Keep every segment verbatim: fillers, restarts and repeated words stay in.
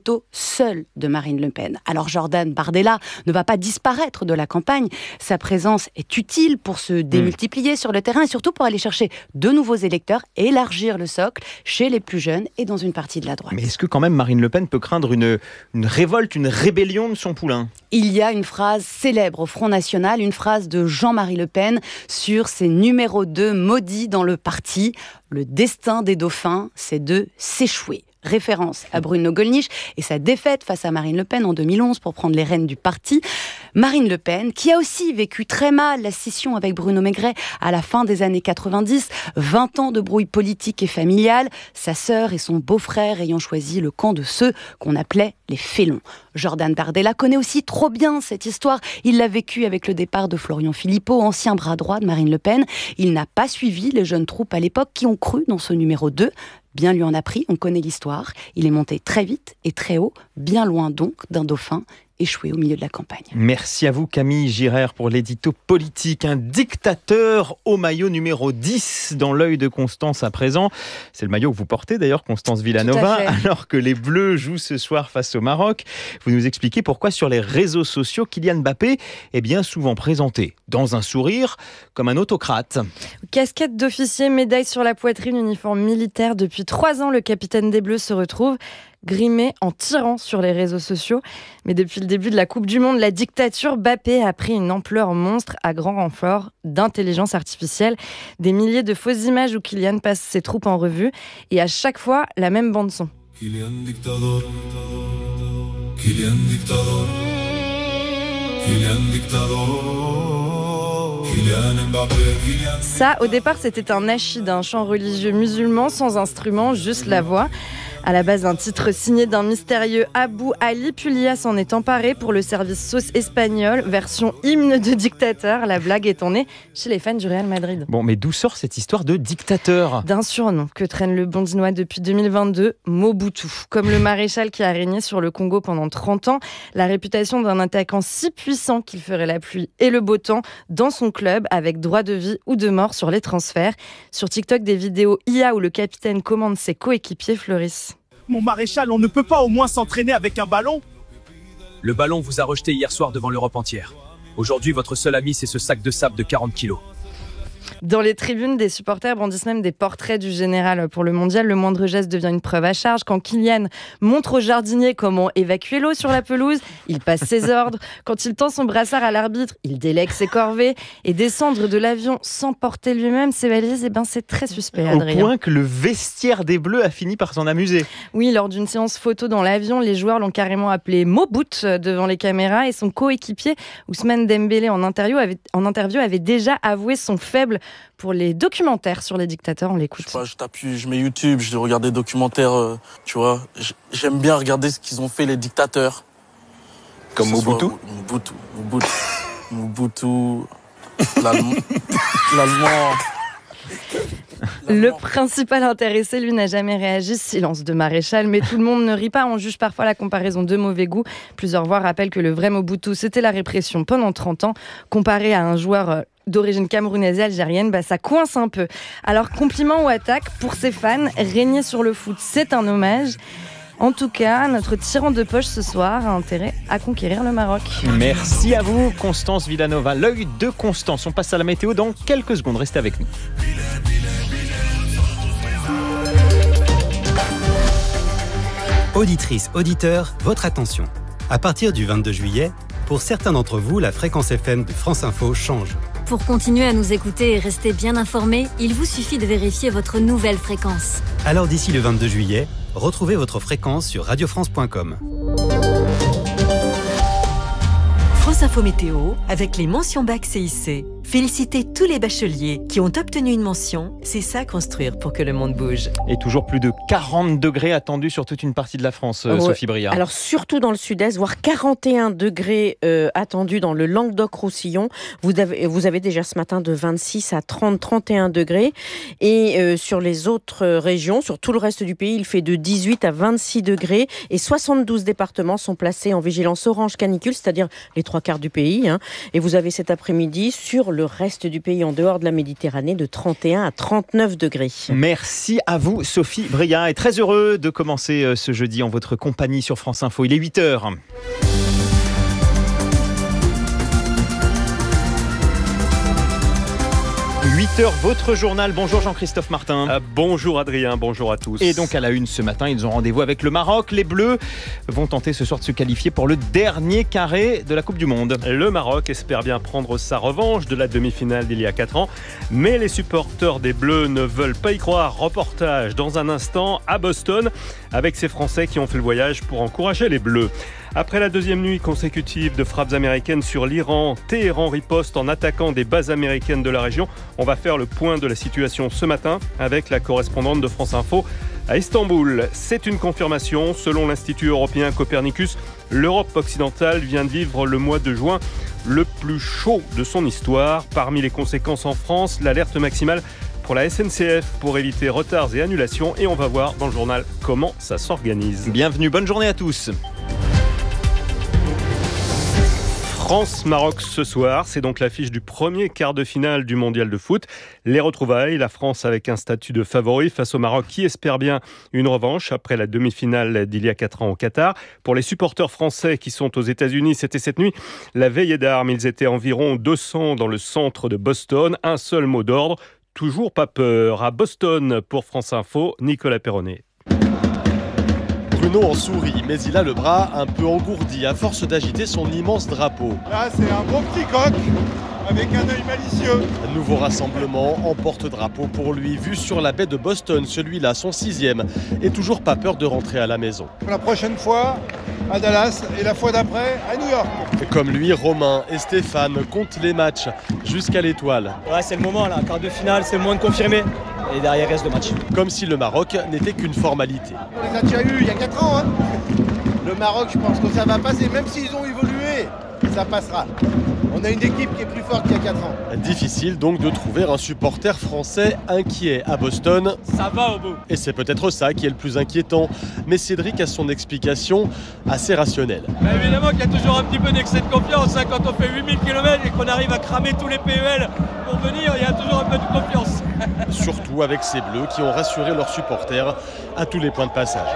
photo seule de Marine Le Pen. Alors Jordan Bardella ne va pas disparaître de la campagne. Sa présence est utile pour se démultiplier mmh. sur le terrain et surtout pour aller chercher de nouveaux électeurs, élargir le socle chez les plus jeunes et dans une partie de la droite. Mais est-ce que quand même Marine Le Pen peut craindre une, une révolte, une rébellion de son poulain ? Il y a une phrase célèbre au Front National, une phrase de Jean-Marie Le Pen sur ses numéros deux maudits dans le parti. Le destin des dauphins, c'est de s'échouer. Référence à Bruno Gollnisch et sa défaite face à Marine Le Pen en deux mille onze pour prendre les rênes du parti. Marine Le Pen, qui a aussi vécu très mal la scission avec Bruno Maigret à la fin des années quatre-vingt-dix, vingt ans de brouille politique et familiale, sa sœur et son beau-frère ayant choisi le camp de ceux qu'on appelait les félons. Jordan Bardella connaît aussi trop bien cette histoire. Il l'a vécu avec le départ de Florian Philippot, ancien bras droit de Marine Le Pen. Il n'a pas suivi les jeunes troupes à l'époque qui ont cru dans ce numéro deux. Bien lui en a pris, on connaît l'histoire. Il est monté très vite et très haut, bien loin donc d'un dauphin échoué au milieu de la campagne. Merci à vous Camille Girard pour l'édito politique. Un dictateur au maillot numéro dix dans l'œil de Constance à présent. C'est le maillot que vous portez d'ailleurs, Constance Villanova, alors que les Bleus jouent ce soir face au Maroc. Vous nous expliquez pourquoi sur les réseaux sociaux, Kylian Mbappé est bien souvent présenté dans un sourire comme un autocrate. Casquette d'officier, médaille sur la poitrine, uniforme militaire. Depuis trois ans, le capitaine des Bleus se retrouve grimé en tirant sur les réseaux sociaux. Mais depuis le début de la Coupe du Monde, la dictature Mbappé a pris une ampleur monstre à grand renfort d'intelligence artificielle. Des milliers de fausses images où Kylian passe ses troupes en revue et à chaque fois, la même bande-son. Kylian dictador, Kylian dictador, Kylian dictador, Kylian Mbappé, Kylian... Ça, au départ, c'était un nachid, un chant religieux musulman sans instrument, juste la voix. À la base, un titre signé d'un mystérieux Abou Ali, Pulia s'en est emparé pour le service sauce espagnol, version hymne de dictateur. La blague étant née chez les fans du Real Madrid. Bon, mais d'où sort cette histoire de dictateur ? D'un surnom que traîne le Bondinois depuis deux mille vingt-deux, Mobutu. Comme le maréchal qui a régné sur le Congo pendant trente ans, la réputation d'un attaquant si puissant qu'il ferait la pluie et le beau temps dans son club avec droit de vie ou de mort sur les transferts. Sur TikTok, des vidéos I A où le capitaine commande ses coéquipiers fleurissent. Mon maréchal, on ne peut pas au moins s'entraîner avec un ballon ? Le ballon vous a rejeté hier soir devant l'Europe entière. Aujourd'hui, votre seul ami, c'est ce sac de sable de quarante kilos. Dans les tribunes, des supporters brandissent même des portraits du général. Pour le mondial, le moindre geste devient une preuve à charge. Quand Kylian montre au jardinier comment évacuer l'eau sur la pelouse, il passe ses ordres. Quand il tend son brassard à l'arbitre, il délègue ses corvées. Et descendre de l'avion sans porter lui-même ses valises, eh ben c'est très suspect, Adrien. Au point que le vestiaire des Bleus a fini par s'en amuser. Oui, lors d'une séance photo dans l'avion, les joueurs l'ont carrément appelé Mobout devant les caméras. Et son coéquipier, Ousmane Dembélé, en interview, avait, en interview, avait déjà avoué son faible pour les documentaires sur les dictateurs. On l'écoute. Je sais pas, je t'appuie, je mets YouTube, je regarde des documentaires, euh, tu vois. J'aime bien regarder ce qu'ils ont fait les dictateurs. Comme Mobutu Mobutu, Mobutu, Mobutu, l'Allemand. l'Allemand. Le principal intéressé, lui, n'a jamais réagi. Silence de maréchal, mais tout le monde ne rit pas. On juge parfois la comparaison de mauvais goût. Plusieurs voix rappellent que le vrai Mobutu, c'était la répression pendant trente ans. Comparé à un joueur d'origine camerounaise et algérienne, bah, ça coince un peu. Alors, compliment ou attaque, pour ses fans, régner sur le foot, c'est un hommage. En tout cas, notre tyran de poche ce soir a intérêt à conquérir le Maroc. Merci à vous, Constance Villanova. L'œil de Constance. On passe à la météo dans quelques secondes. Restez avec nous. Auditrices, auditeurs, votre attention. À partir du vingt-deux juillet, pour certains d'entre vous, la fréquence F M de France Info change. Pour continuer à nous écouter et rester bien informés, il vous suffit de vérifier votre nouvelle fréquence. Alors d'ici le vingt-deux juillet, retrouvez votre fréquence sur radio france point com. France Info Météo avec les mentions bac C I C. Félicitez tous les bacheliers qui ont obtenu une mention. C'est ça construire pour que le monde bouge. Et toujours plus de quarante degrés attendus sur toute une partie de la France, ouais. Sophie Briard. Alors surtout dans le sud-est, voire quarante et un degrés euh, attendus dans le Languedoc-Roussillon. Vous avez, vous avez déjà ce matin de vingt-six à trente, trente et un degrés. Et euh, sur les autres régions, sur tout le reste du pays, il fait de dix-huit à vingt-six degrés. Et soixante-douze départements sont placés en vigilance orange canicule, c'est-à-dire les trois trois quarts du pays. Hein. Et vous avez cet après-midi sur le reste du pays, en dehors de la Méditerranée, de trente et un à trente-neuf degrés. Merci à vous, Sophie Bria. Et très heureux de commencer ce jeudi en votre compagnie sur France Info. Il est huit heures. huit heures, votre journal. Bonjour Jean-Christophe Martin. Euh, bonjour Adrien, bonjour à tous. Et donc à la une ce matin, ils ont rendez-vous avec le Maroc. Les Bleus vont tenter ce soir de se qualifier pour le dernier carré de la Coupe du Monde. Le Maroc espère bien prendre sa revanche de la demi-finale d'il y a quatre ans. Mais les supporters des Bleus ne veulent pas y croire. Reportage dans un instant à Boston avec ces Français qui ont fait le voyage pour encourager les Bleus. Après la deuxième nuit consécutive de frappes américaines sur l'Iran, Téhéran riposte en attaquant des bases américaines de la région. On va faire le point de la situation ce matin avec la correspondante de France Info à Istanbul. C'est une confirmation. Selon l'Institut européen Copernicus, l'Europe occidentale vient de vivre le mois de juin le plus chaud de son histoire. Parmi les conséquences en France, l'alerte maximale pour la S N C F pour éviter retards et annulations. Et on va voir dans le journal comment ça s'organise. Bienvenue, bonne journée à tous. France-Maroc ce soir, c'est donc l'affiche du premier quart de finale du mondial de foot. Les retrouvailles, la France avec un statut de favori face au Maroc qui espère bien une revanche après la demi-finale d'il y a quatre ans au Qatar. Pour les supporters français qui sont aux États-Unis, c'était cette nuit la veillée d'armes. Ils étaient environ deux cents dans le centre de Boston. Un seul mot d'ordre, toujours pas peur. À Boston, pour France Info, Nicolas Perronnet. Bruno en sourit, mais il a le bras un peu engourdi à force d'agiter son immense drapeau. Là, c'est un beau petit coq avec un œil malicieux. Un nouveau rassemblement en porte-drapeau pour lui, vu sur la baie de Boston, celui-là, son sixième, et toujours pas peur de rentrer à la maison. La prochaine fois à Dallas et la fois d'après à New York. Comme lui, Romain et Stéphane comptent les matchs jusqu'à l'étoile. Ouais, c'est le moment là, quart de finale, c'est le moment de confirmer. Et derrière reste le match. Comme si le Maroc n'était qu'une formalité. On les a déjà eu il y a quatre ans. Hein. Le Maroc, je pense que ça va passer, même s'ils ont évolué, ça passera. On a une équipe qui est plus forte qu'il y a quatre ans. Difficile donc de trouver un supporter français inquiet à Boston. Ça va au bout. Et c'est peut-être ça qui est le plus inquiétant. Mais Cédric a son explication assez rationnelle. Bah évidemment qu'il y a toujours un petit peu d'excès de confiance. Hein, quand on fait huit mille kilomètres et qu'on arrive à cramer tous les P E L pour venir, il y a toujours un peu de confiance. Surtout avec ces Bleus qui ont rassuré leurs supporters à tous les points de passage.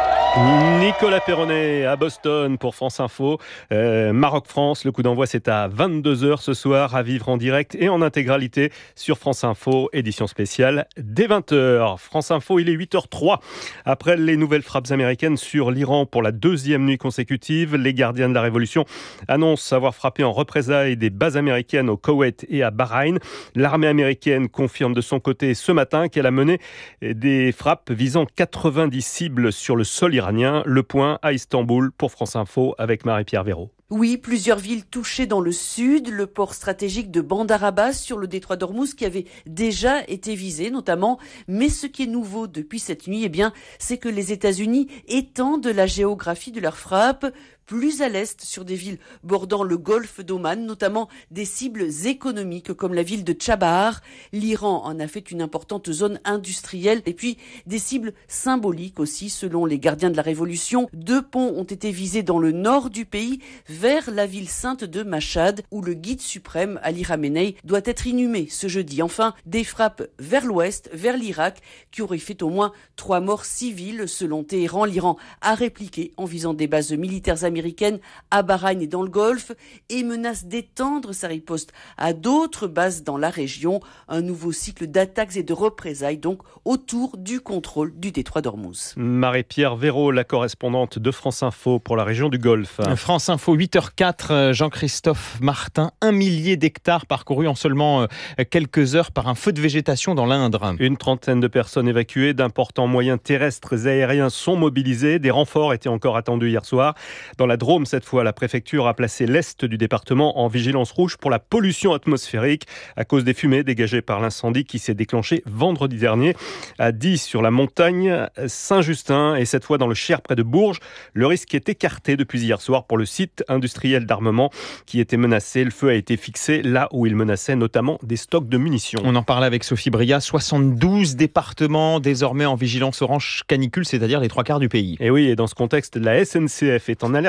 Nicolas Perronnet à Boston pour France Info. Euh, Maroc-France, le coup d'envoi c'est à vingt-deux heures ce soir, à vivre en direct et en intégralité sur France Info, édition spéciale dès vingt heures. France Info, il est huit heures trois. Après les nouvelles frappes américaines sur l'Iran pour la deuxième nuit consécutive, les gardiens de la Révolution annoncent avoir frappé en représailles des bases américaines au Koweït et à Bahreïn. L'armée américaine confirme de son côté ce matin qu'elle a mené des frappes visant quatre-vingt-dix cibles sur le sol iranien. Le point à Istanbul pour France Info avec Marie-Pierre Véraud. Oui, plusieurs villes touchées dans le sud, le port stratégique de Bandar Abbas sur le détroit d'Ormuz qui avait déjà été visé notamment. Mais ce qui est nouveau depuis cette nuit, eh bien, c'est que les États-Unis étendent la géographie de leurs frappes plus à l'est sur des villes bordant le golfe d'Oman, notamment des cibles économiques comme la ville de Chabahar. L'Iran en a fait une importante zone industrielle et puis des cibles symboliques aussi selon les gardiens de la Révolution. Deux ponts ont été visés dans le nord du pays vers la ville sainte de Mashhad où le guide suprême Ali Khamenei doit être inhumé ce jeudi. Enfin, des frappes vers l'ouest, vers l'Irak qui auraient fait au moins trois morts civiles selon Téhéran. L'Iran a répliqué en visant des bases militaires américaines à Bahreïn et dans le Golfe et menace d'étendre sa riposte à d'autres bases dans la région. Un nouveau cycle d'attaques et de représailles donc autour du contrôle du détroit d'Ormuz. Marie-Pierre Véraud, la correspondante de France Info pour la région du Golfe. France Info, huit heures quatre, Jean-Christophe Martin, un millier d'hectares parcourus en seulement quelques heures par un feu de végétation dans l'Indre. Une trentaine de personnes évacuées, d'importants moyens terrestres et aériens sont mobilisés. Des renforts étaient encore attendus hier soir. Dans la Drôme, cette fois, la préfecture a placé l'est du département en vigilance rouge pour la pollution atmosphérique à cause des fumées dégagées par l'incendie qui s'est déclenché vendredi dernier à Die sur la montagne Saint-Justin et cette fois dans le Cher près de Bourges. Le risque est écarté depuis hier soir pour le site industriel d'armement qui était menacé. Le feu a été fixé là où il menaçait notamment des stocks de munitions. On en parlait avec Sophie Bria, soixante-douze départements désormais en vigilance orange canicule, c'est-à-dire les trois quarts du pays. Et oui, et dans ce contexte, la S N C F est en alerte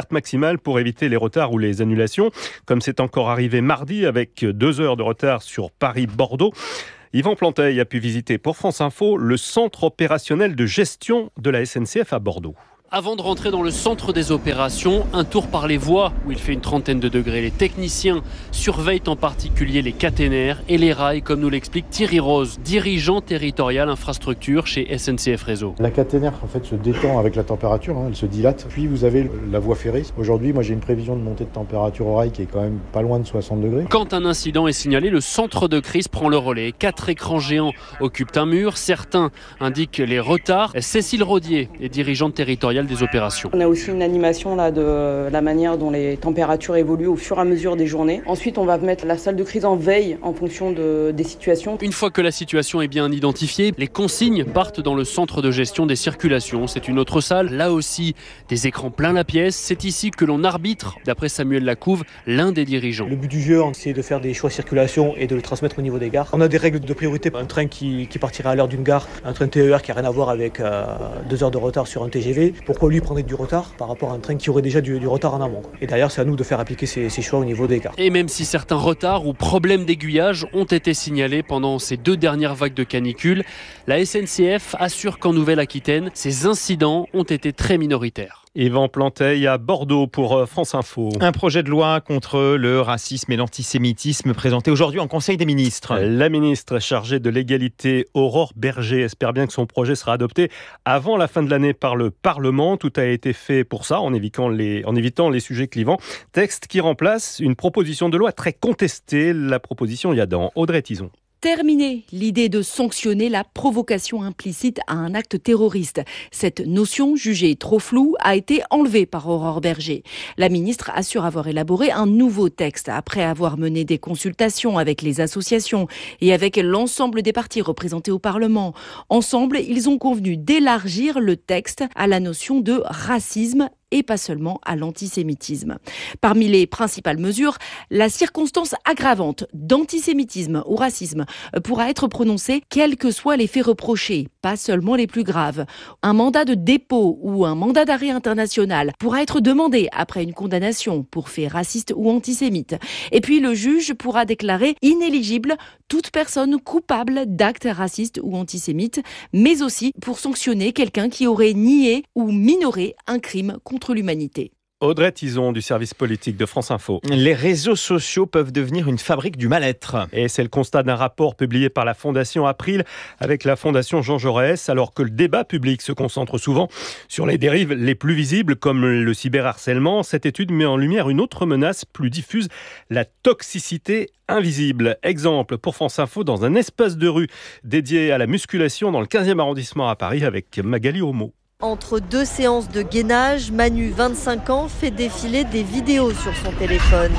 desserte maximale pour éviter les retards ou les annulations, comme c'est encore arrivé mardi avec deux heures de retard sur Paris-Bordeaux. Yvan Planteil a pu visiter pour France Info le centre opérationnel de gestion de la S N C F à Bordeaux. Avant de rentrer dans le centre des opérations, un tour par les voies où il fait une trentaine de degrés. Les techniciens surveillent en particulier les caténaires et les rails, comme nous l'explique Thierry Rose, dirigeant territorial infrastructure chez S N C F Réseau. La caténaire en fait se détend avec la température, hein, elle se dilate. Puis vous avez la voie ferrée. Aujourd'hui, moi j'ai une prévision de montée de température au rail qui est quand même pas loin de soixante degrés. Quand un incident est signalé, le centre de crise prend le relais. Quatre écrans géants occupent un mur. Certains indiquent les retards. Cécile Rodier est dirigeante territoriale des opérations. On a aussi une animation là, de la manière dont les températures évoluent au fur et à mesure des journées. Ensuite, on va mettre la salle de crise en veille en fonction de, des situations. Une fois que la situation est bien identifiée, les consignes partent dans le centre de gestion des circulations. C'est une autre salle, là aussi des écrans plein la pièce. C'est ici que l'on arbitre, d'après Samuel Lacouve, l'un des dirigeants. Le but du jeu, c'est de faire des choix de circulation et de le transmettre au niveau des gares. On a des règles de priorité. Un train qui, qui partirait à l'heure d'une gare, un train T E R qui n'a rien à voir avec euh, deux heures de retard sur un T G V. Pourquoi lui prendrait du retard par rapport à un train qui aurait déjà du, du retard en amont. Et d'ailleurs, c'est à nous de faire appliquer ces, ces choix au niveau des gares. Et même si certains retards ou problèmes d'aiguillage ont été signalés pendant ces deux dernières vagues de canicule, la S N C F assure qu'en Nouvelle-Aquitaine, ces incidents ont été très minoritaires. Yvan Planteil à Bordeaux pour France Info. Un projet de loi contre le racisme et l'antisémitisme présenté aujourd'hui en Conseil des ministres. La ministre chargée de l'égalité, Aurore Berger, espère bien que son projet sera adopté avant la fin de l'année par le Parlement. Tout a été fait pour ça, en évitant les, en évitant les sujets clivants. Texte qui remplace une proposition de loi très contestée, la proposition Yadan. Audrey Tison. Terminer l'idée de sanctionner la provocation implicite à un acte terroriste. Cette notion, jugée trop floue, a été enlevée par Aurore Berger. La ministre assure avoir élaboré un nouveau texte après avoir mené des consultations avec les associations et avec l'ensemble des partis représentés au Parlement. Ensemble, ils ont convenu d'élargir le texte à la notion de racisme et pas seulement à l'antisémitisme. Parmi les principales mesures, la circonstance aggravante d'antisémitisme ou racisme pourra être prononcée quels que soient les faits reprochés, pas seulement les plus graves. Un mandat de dépôt ou un mandat d'arrêt international pourra être demandé après une condamnation pour faits racistes ou antisémites. Et puis le juge pourra déclarer inéligible toute personne coupable d'actes racistes ou antisémites, mais aussi pour sanctionner quelqu'un qui aurait nié ou minoré un crime contre l'humanité. Audrey Tison du service politique de France Info. Les réseaux sociaux peuvent devenir une fabrique du mal-être. Et c'est le constat d'un rapport publié par la Fondation April avec la Fondation Jean Jaurès, alors que le débat public se concentre souvent sur les dérives les plus visibles comme le cyberharcèlement. Cette étude met en lumière une autre menace plus diffuse, la toxicité invisible. Exemple pour France Info dans un espace de rue dédié à la musculation dans le quinzième arrondissement à Paris avec Magali Homo. Entre deux séances de gainage, Manu, vingt-cinq ans, fait défiler des vidéos sur son téléphone.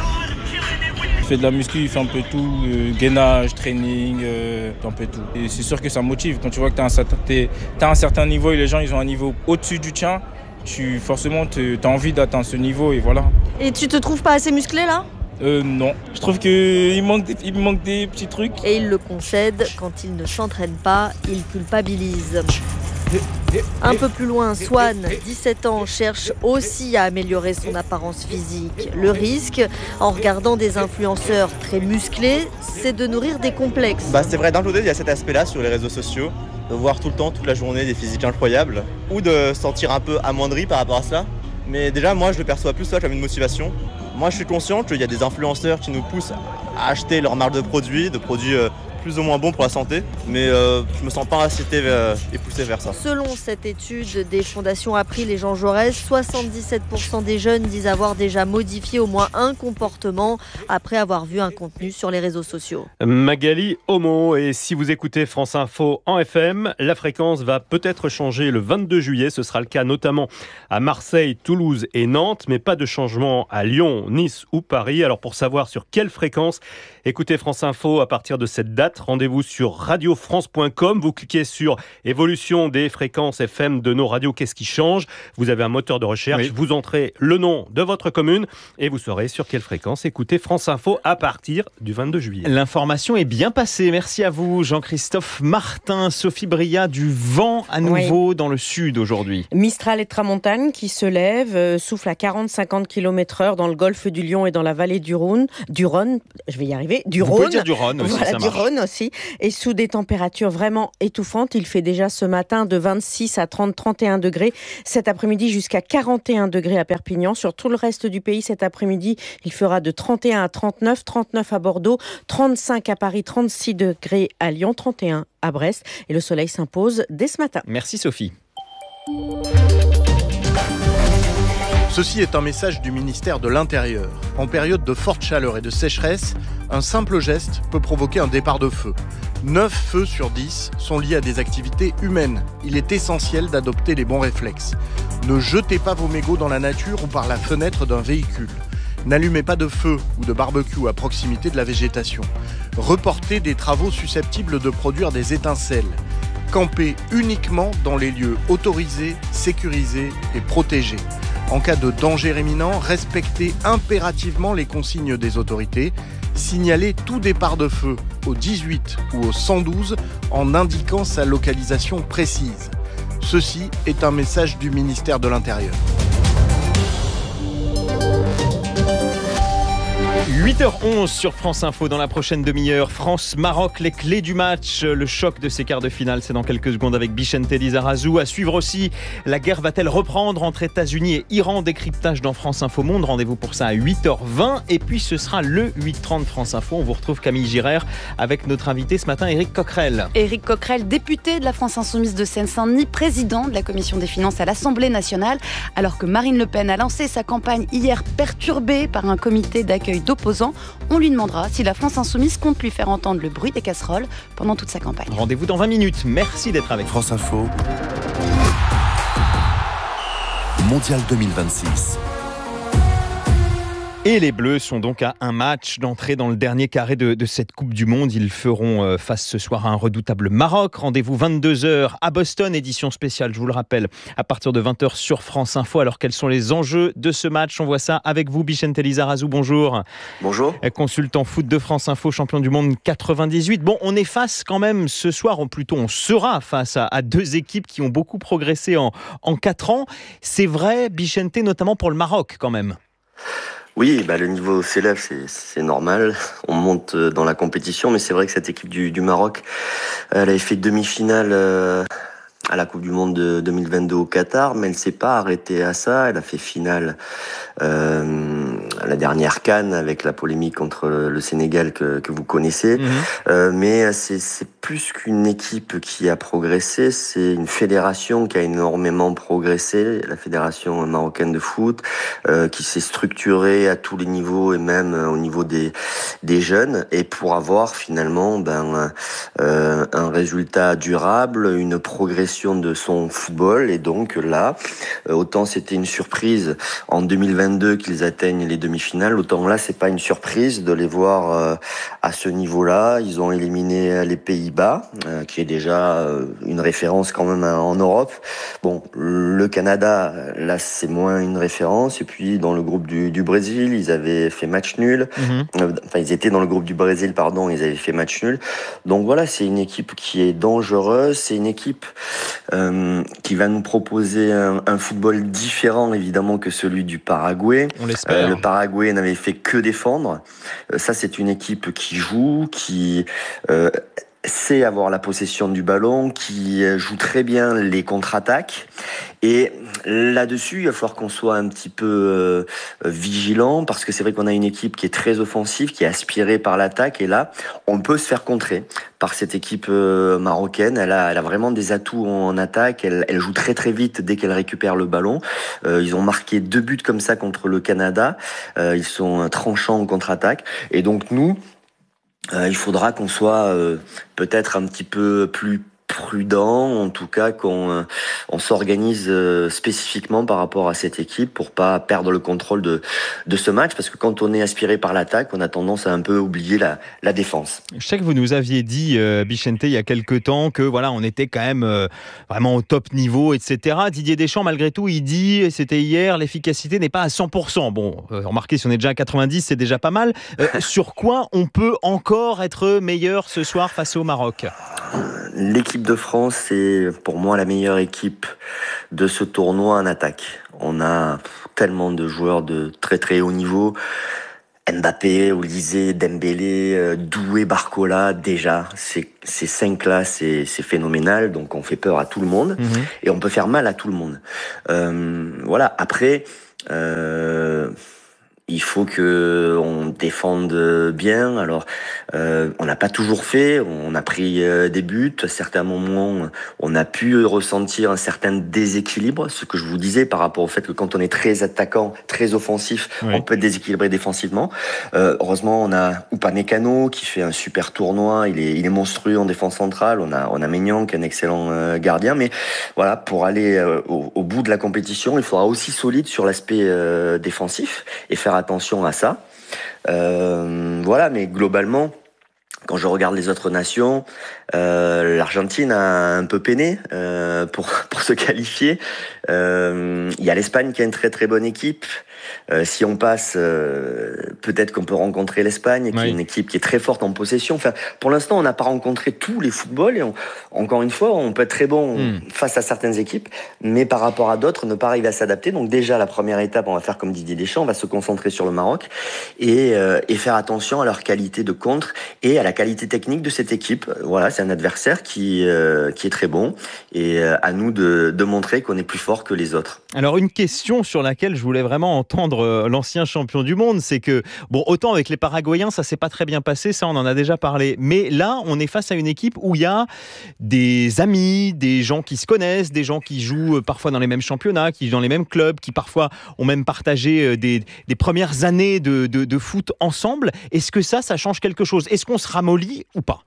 Il fait de la muscu, il fait un peu tout, euh, gainage, training, euh, un peu tout. Et c'est sûr que ça motive. Quand tu vois que tu as un, un certain niveau et les gens ils ont un niveau au-dessus du tien, tu, forcément tu as envie d'atteindre ce niveau et voilà. Et tu te trouves pas assez musclé là ? Euh, non, je trouve qu'il manque, des, il manque des petits trucs. Et il le concède, quand il ne s'entraîne pas, il culpabilise. Un peu plus loin, Swan, dix-sept ans, cherche aussi à améliorer son apparence physique. Le risque, en regardant des influenceurs très musclés, c'est de nourrir des complexes. Bah, c'est vrai, d'un côté, il y a cet aspect-là sur les réseaux sociaux, de voir tout le temps, toute la journée des physiques incroyables, ou de se sentir un peu amoindri par rapport à ça. Mais déjà, moi, je le perçois plus ça comme une motivation. Moi, je suis conscient qu'il y a des influenceurs qui nous poussent à acheter leur marque de produits, de produits euh, plus ou moins bons pour la santé, mais euh, je me sens pas incité euh, et poussé vers ça. Selon cette étude des fondations April et Jean Jaurès, soixante-dix-sept pour cent des jeunes disent avoir déjà modifié au moins un comportement après avoir vu un contenu sur les réseaux sociaux. Magali Homo, et si vous écoutez France Info en F M, la fréquence va peut-être changer le vingt-deux juillet. Ce sera le cas notamment à Marseille, Toulouse et Nantes, mais pas de changement à Lyon, Nice ou Paris. Alors pour savoir sur quelle fréquence, écoutez France Info à partir de cette date. vingt-quatre. Rendez-vous sur radio france point com. Vous cliquez sur évolution des fréquences F M de nos radios. Qu'est-ce qui change ? Vous avez un moteur de recherche. Oui. Vous entrez le nom de votre commune et vous saurez sur quelle fréquence écouter France Info à partir du vingt-deux juillet. L'information est bien passée. Merci à vous, Jean-Christophe Martin. Sophie Bria, du vent à nouveau oui. dans le sud aujourd'hui. Mistral et tramontane qui se lèvent, euh, souffle à quarante à cinquante kilomètres heure dans le golfe du Lion et dans la vallée du Rhône. Du Rhône, je vais y arriver. Du Vous Rhône. pouvez dire du Rhône aussi, voilà, ça du marche. Rhône aussi. Et sous des températures vraiment étouffantes. Il fait déjà ce matin de vingt-six à trente à trente et un degrés. Cet après-midi jusqu'à quarante et un degrés à Perpignan. Sur tout le reste du pays, cet après-midi, il fera de trente et un à trente-neuf, trente-neuf à Bordeaux, trente-cinq à Paris, trente-six degrés à Lyon, trente et un à Brest. Et le soleil s'impose dès ce matin. Merci Sophie. Ceci est un message du ministère de l'Intérieur. En période de forte chaleur et de sécheresse, un simple geste peut provoquer un départ de feu. neuf feux sur dix sont liés à des activités humaines. Il est essentiel d'adopter les bons réflexes. Ne jetez pas vos mégots dans la nature ou par la fenêtre d'un véhicule. N'allumez pas de feu ou de barbecue à proximité de la végétation. Reportez des travaux susceptibles de produire des étincelles. Campez uniquement dans les lieux autorisés, sécurisés et protégés. En cas de danger imminent, respectez impérativement les consignes des autorités. Signalez tout départ de feu au dix-huit ou au cent douze en indiquant sa localisation précise. Ceci est un message du ministère de l'Intérieur. huit heures onze sur France Info dans la prochaine demi-heure. France-Maroc, les clés du match. Le choc de ces quarts de finale, c'est dans quelques secondes avec Bichente Lizarazu. À suivre aussi, la guerre va-t-elle reprendre entre États-Unis et Iran ? Décryptage dans France Info Monde. Rendez-vous pour ça à huit heures vingt. Et puis ce sera le huit heures trente France Info. On vous retrouve Camille Girard avec notre invité ce matin, Éric Coquerel. Éric Coquerel, député de la France Insoumise de Seine-Saint-Denis, président de la Commission des Finances à l'Assemblée nationale. Alors que Marine Le Pen a lancé sa campagne hier perturbée par un comité d'accueil d'opposants, on lui demandera si la France Insoumise compte lui faire entendre le bruit des casseroles pendant toute sa campagne. Rendez-vous dans vingt minutes. Merci d'être avec France Info. Mondial deux mille vingt-six. Et les Bleus sont donc à un match d'entrée dans le dernier carré de, de cette Coupe du Monde. Ils feront face ce soir à un redoutable Maroc. Rendez-vous vingt-deux heures à Boston, édition spéciale, je vous le rappelle, à partir de vingt heures sur France Info. Alors quels sont les enjeux de ce match ? On voit ça avec vous, Bichente Lizarazu, bonjour. Bonjour. Consultant foot de France Info, champion du monde quatre-vingt-dix-huit. Bon, on est face quand même ce soir, ou plutôt on sera face à, à deux équipes qui ont beaucoup progressé en, en quatre ans. C'est vrai, Bichente, notamment pour le Maroc quand même. Oui, bah le niveau s'élève, c'est, c'est normal. On monte dans la compétition, mais c'est vrai que cette équipe du, du Maroc, elle avait fait demi-finale euh, à la Coupe du Monde de deux mille vingt-deux au Qatar, mais elle s'est pas arrêtée à ça. Elle a fait finale euh, à la dernière CAN avec la polémique contre le Sénégal que, que vous connaissez. Mmh. Euh, mais c'est, c'est plus qu'une équipe qui a progressé, c'est une fédération qui a énormément progressé, la fédération marocaine de foot, euh, qui s'est structurée à tous les niveaux et même au niveau des des jeunes, et pour avoir finalement ben euh, un résultat durable, une progression de son football. Et donc là, autant c'était une surprise en deux mille vingt-deux qu'ils atteignent les demi-finales, autant là c'est pas une surprise de les voir euh, à ce niveau-là. Ils ont éliminé les Pays-Bas, euh, qui est déjà euh, une référence quand même en Europe. Bon, le Canada, là c'est moins une référence. Et puis dans le groupe du, du Brésil, ils avaient fait match nul. Mmh. Euh, enfin, ils étaient dans le groupe du Brésil, pardon, ils avaient fait match nul. Donc voilà, c'est une équipe qui est dangereuse. C'est une équipe euh, qui va nous proposer un, un football différent, évidemment, que celui du Paraguay. On l'espère. Euh, le Paraguay n'avait fait que défendre. Euh, ça, c'est une équipe qui joue, qui euh, sait avoir la possession du ballon, qui joue très bien les contre-attaques. Et là-dessus, il va falloir qu'on soit un petit peu euh, vigilant, parce que c'est vrai qu'on a une équipe qui est très offensive, qui est aspirée par l'attaque, et là, on peut se faire contrer par cette équipe euh, marocaine. Elle a, elle a vraiment des atouts en attaque, elle, elle joue très très vite dès qu'elle récupère le ballon. Euh, ils ont marqué deux buts comme ça contre le Canada, euh, ils sont tranchants en contre-attaque, et donc nous, euh, il faudra qu'on soit euh, peut-être un petit peu plus prudent, en tout cas qu'on on s'organise spécifiquement par rapport à cette équipe pour pas perdre le contrôle de, de ce match, parce que quand on est aspiré par l'attaque, on a tendance à un peu oublier la, la défense. Je sais que vous nous aviez dit, euh, Bichente, il y a quelques temps que voilà, on était quand même euh, vraiment au top niveau, et cetera. Didier Deschamps, malgré tout, il dit, et c'était hier, l'efficacité n'est pas à cent pour cent. Bon, euh, remarquez, si on est déjà à quatre-vingt-dix, c'est déjà pas mal. Euh, sur quoi on peut encore être meilleur ce soir face au Maroc ? L'équipe de France, c'est pour moi la meilleure équipe de ce tournoi en attaque. On a tellement de joueurs de très très haut niveau. Mbappé, Olysée, Dembélé, Doué, Barcola, déjà, ces, ces cinq-là, c'est, c'est phénoménal. Donc on fait peur à tout le monde, mmh. et on peut faire mal à tout le monde. Euh, voilà, après... Euh, Il faut que on défende bien. Alors, euh, on n'a pas toujours fait. On a pris euh, des buts. À certains moments, on a pu ressentir un certain déséquilibre. Ce que je vous disais par rapport au fait que quand on est très attaquant, très offensif, oui. on peut être déséquilibré défensivement. Euh, heureusement, on a Upamecano qui fait un super tournoi. Il est, il est monstrueux en défense centrale. On a, on a Maignan qui est un excellent euh, gardien. Mais voilà, pour aller euh, au, au bout de la compétition, il faudra aussi solide sur l'aspect euh, défensif et faire attention à ça. Euh, voilà, mais globalement, quand je regarde les autres nations, euh, l'Argentine a un peu peiné euh, pour, pour se qualifier. Euh, il y a l'Espagne qui a une très très bonne équipe. Euh, si on passe, euh, peut-être qu'on peut rencontrer l'Espagne, qui oui. est une équipe qui est très forte en possession. Enfin, pour l'instant, on n'a pas rencontré tous les footballs. Et on, encore une fois, on peut être très bon mm. face à certaines équipes, mais par rapport à d'autres, ne pas arriver à s'adapter. Donc déjà, la première étape, on va faire comme Didier Deschamps, on va se concentrer sur le Maroc et, euh, et faire attention à leur qualité de contre et à la qualité technique de cette équipe. Voilà, c'est un adversaire qui, euh, qui est très bon et euh, à nous de, de montrer qu'on est plus fort que les autres. Alors, une question sur laquelle je voulais vraiment entendre l'ancien champion du monde, c'est que, bon, autant avec les Paraguayens, ça s'est pas très bien passé, ça on en a déjà parlé, mais là, on est face à une équipe où il y a des amis, des gens qui se connaissent, des gens qui jouent parfois dans les mêmes championnats, qui jouent dans les mêmes clubs, qui parfois ont même partagé des, des premières années de, de, de foot ensemble. Est-ce que ça, ça change quelque chose ? Est-ce qu'on se ramollit ou pas ?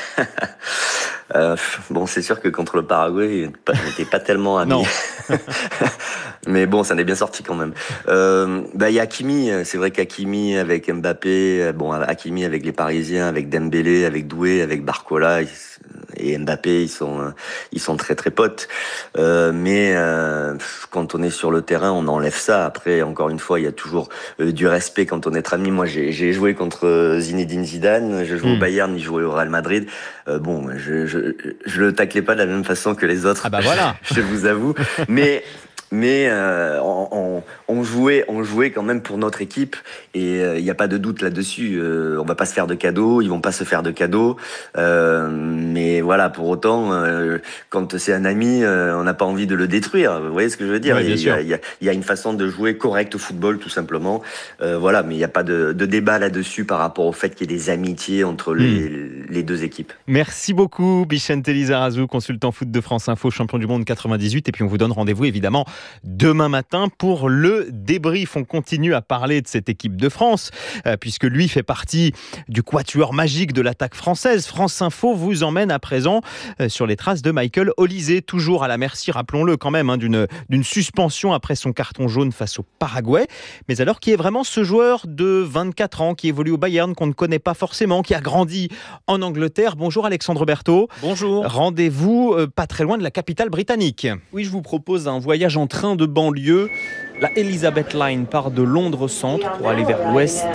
Euh, bon, c'est sûr que contre le Paraguay, on n'était pas tellement amis. Non. Mais bon, ça en est bien sorti quand même. Euh, bah, il y a Hakimi. C'est vrai qu'Hakimi avec Mbappé, bon, Hakimi avec les Parisiens, avec Dembélé, avec Doué, avec Barcola et Mbappé, ils sont, ils sont très très potes. Euh, mais euh, quand on est sur le terrain, on enlève ça. Après, encore une fois, il y a toujours euh, du respect quand on est amis. Moi, j'ai, j'ai joué contre Zinedine Zidane. Je jouais mmh. au Bayern, il jouait au Real Madrid. Euh, bon, je, je, je le taclais pas de la même façon que les autres. Ah bah voilà. Je vous avoue. Mais Mais euh, on, on, on jouait, on jouait quand même pour notre équipe et il euh, n'y a pas de doute là-dessus. Euh, on va pas se faire de cadeaux, ils vont pas se faire de cadeaux. Euh, mais voilà, pour autant, euh, quand c'est un ami, euh, on n'a pas envie de le détruire. Vous voyez ce que je veux dire ? Oui, bien sûr. Il y a, il y a une façon de jouer correct au football, tout simplement. Euh, voilà, mais il n'y a pas de, de débat là-dessus par rapport au fait qu'il y ait des amitiés entre les, mmh. les deux équipes. Merci beaucoup, Bichente Lizarazu, consultant foot de France Info, champion du monde quatre-vingt-dix-huit. Et puis on vous donne rendez-vous évidemment demain matin pour le débrief. On continue à parler de cette équipe de France, euh, puisque lui fait partie du quatuor magique de l'attaque française. France Info vous emmène à présent euh, sur les traces de Michael Olysée, toujours à la merci, rappelons-le quand même, hein, d'une, d'une suspension après son carton jaune face au Paraguay. Mais alors, qui est vraiment ce joueur de vingt-quatre ans qui évolue au Bayern, qu'on ne connaît pas forcément, qui a grandi en Angleterre. Bonjour Alexandre Berthaud. Bonjour. Rendez-vous euh, pas très loin de la capitale britannique. Oui, je vous propose un voyage en train de banlieue. La Elizabeth Line part de Londres Centre pour aller vers l'ouest.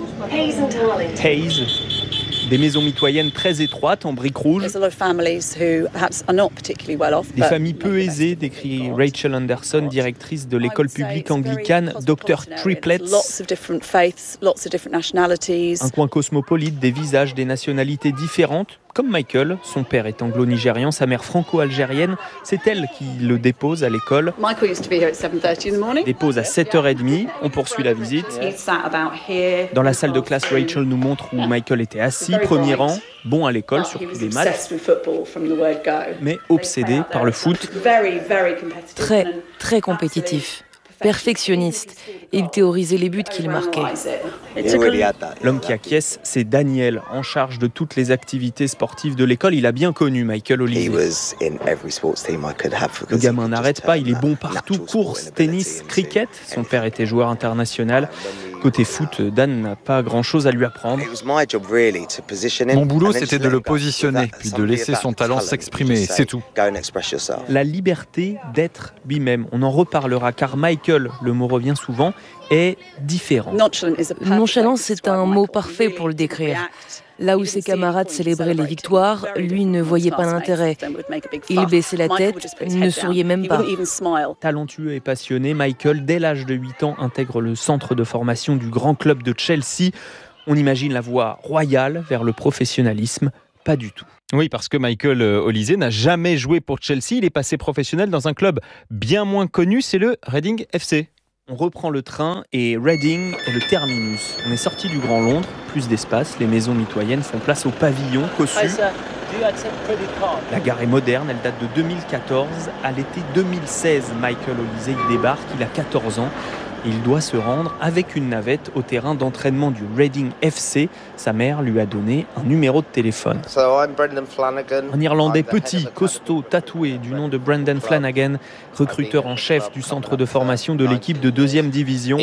Hayes. Des maisons mitoyennes très étroites en briques rouges. Des familles peu aisées, décrit Rachel Anderson, directrice de l'école publique anglicane docteur Triplets. Un coin cosmopolite, des visages, des nationalités différentes. Comme Michael, son père est anglo-nigérian, sa mère franco-algérienne. C'est elle qui le dépose à l'école. Dépose à sept heures trente. On poursuit la visite. Dans la salle de classe, Rachel nous montre où Michael était assis, premier rang, bon à l'école, surtout des maths, mais obsédé par le foot. Très, très compétitif. perfectionniste. Il théorisait les buts qu'il marquait. L'homme qui acquiesce, c'est Daniel, en charge de toutes les activités sportives de l'école. Il a bien connu Michael Olise. Le gamin n'arrête pas, il est bon partout, course, tennis, cricket. Son père était joueur international. Côté foot, Dan n'a pas grand-chose à lui apprendre. Mon boulot, c'était de le positionner, puis de laisser son talent s'exprimer, c'est tout. La liberté d'être lui-même. On en reparlera, car Michael, le mot revient souvent, est différent. Nonchalance, c'est un mot parfait pour le décrire. Là où ses camarades célébraient les victoires, lui ne voyait pas l'intérêt. Il baissait la tête, ne souriait même pas. Talentueux et passionné, Michael, dès l'âge de huit ans, intègre le centre de formation du grand club de Chelsea. On imagine la voie royale vers le professionnalisme. Pas du tout. Oui, parce que Michael Olise n'a jamais joué pour Chelsea. Il est passé professionnel dans un club bien moins connu, c'est le Reading F C. On reprend le train et Reading est le terminus. On est sorti du Grand Londres, plus d'espace, les maisons mitoyennes font place au pavillon cossu. La gare est moderne, elle date de deux mille quatorze. À l'été deux mille seize, Michael Olise y débarque, il a quatorze ans. Il doit se rendre avec une navette au terrain d'entraînement du Reading F C. Sa mère lui a donné un numéro de téléphone. Un Irlandais petit, costaud, tatoué, du nom de Brendan Flanagan, recruteur en chef du centre de formation de l'équipe de deuxième division.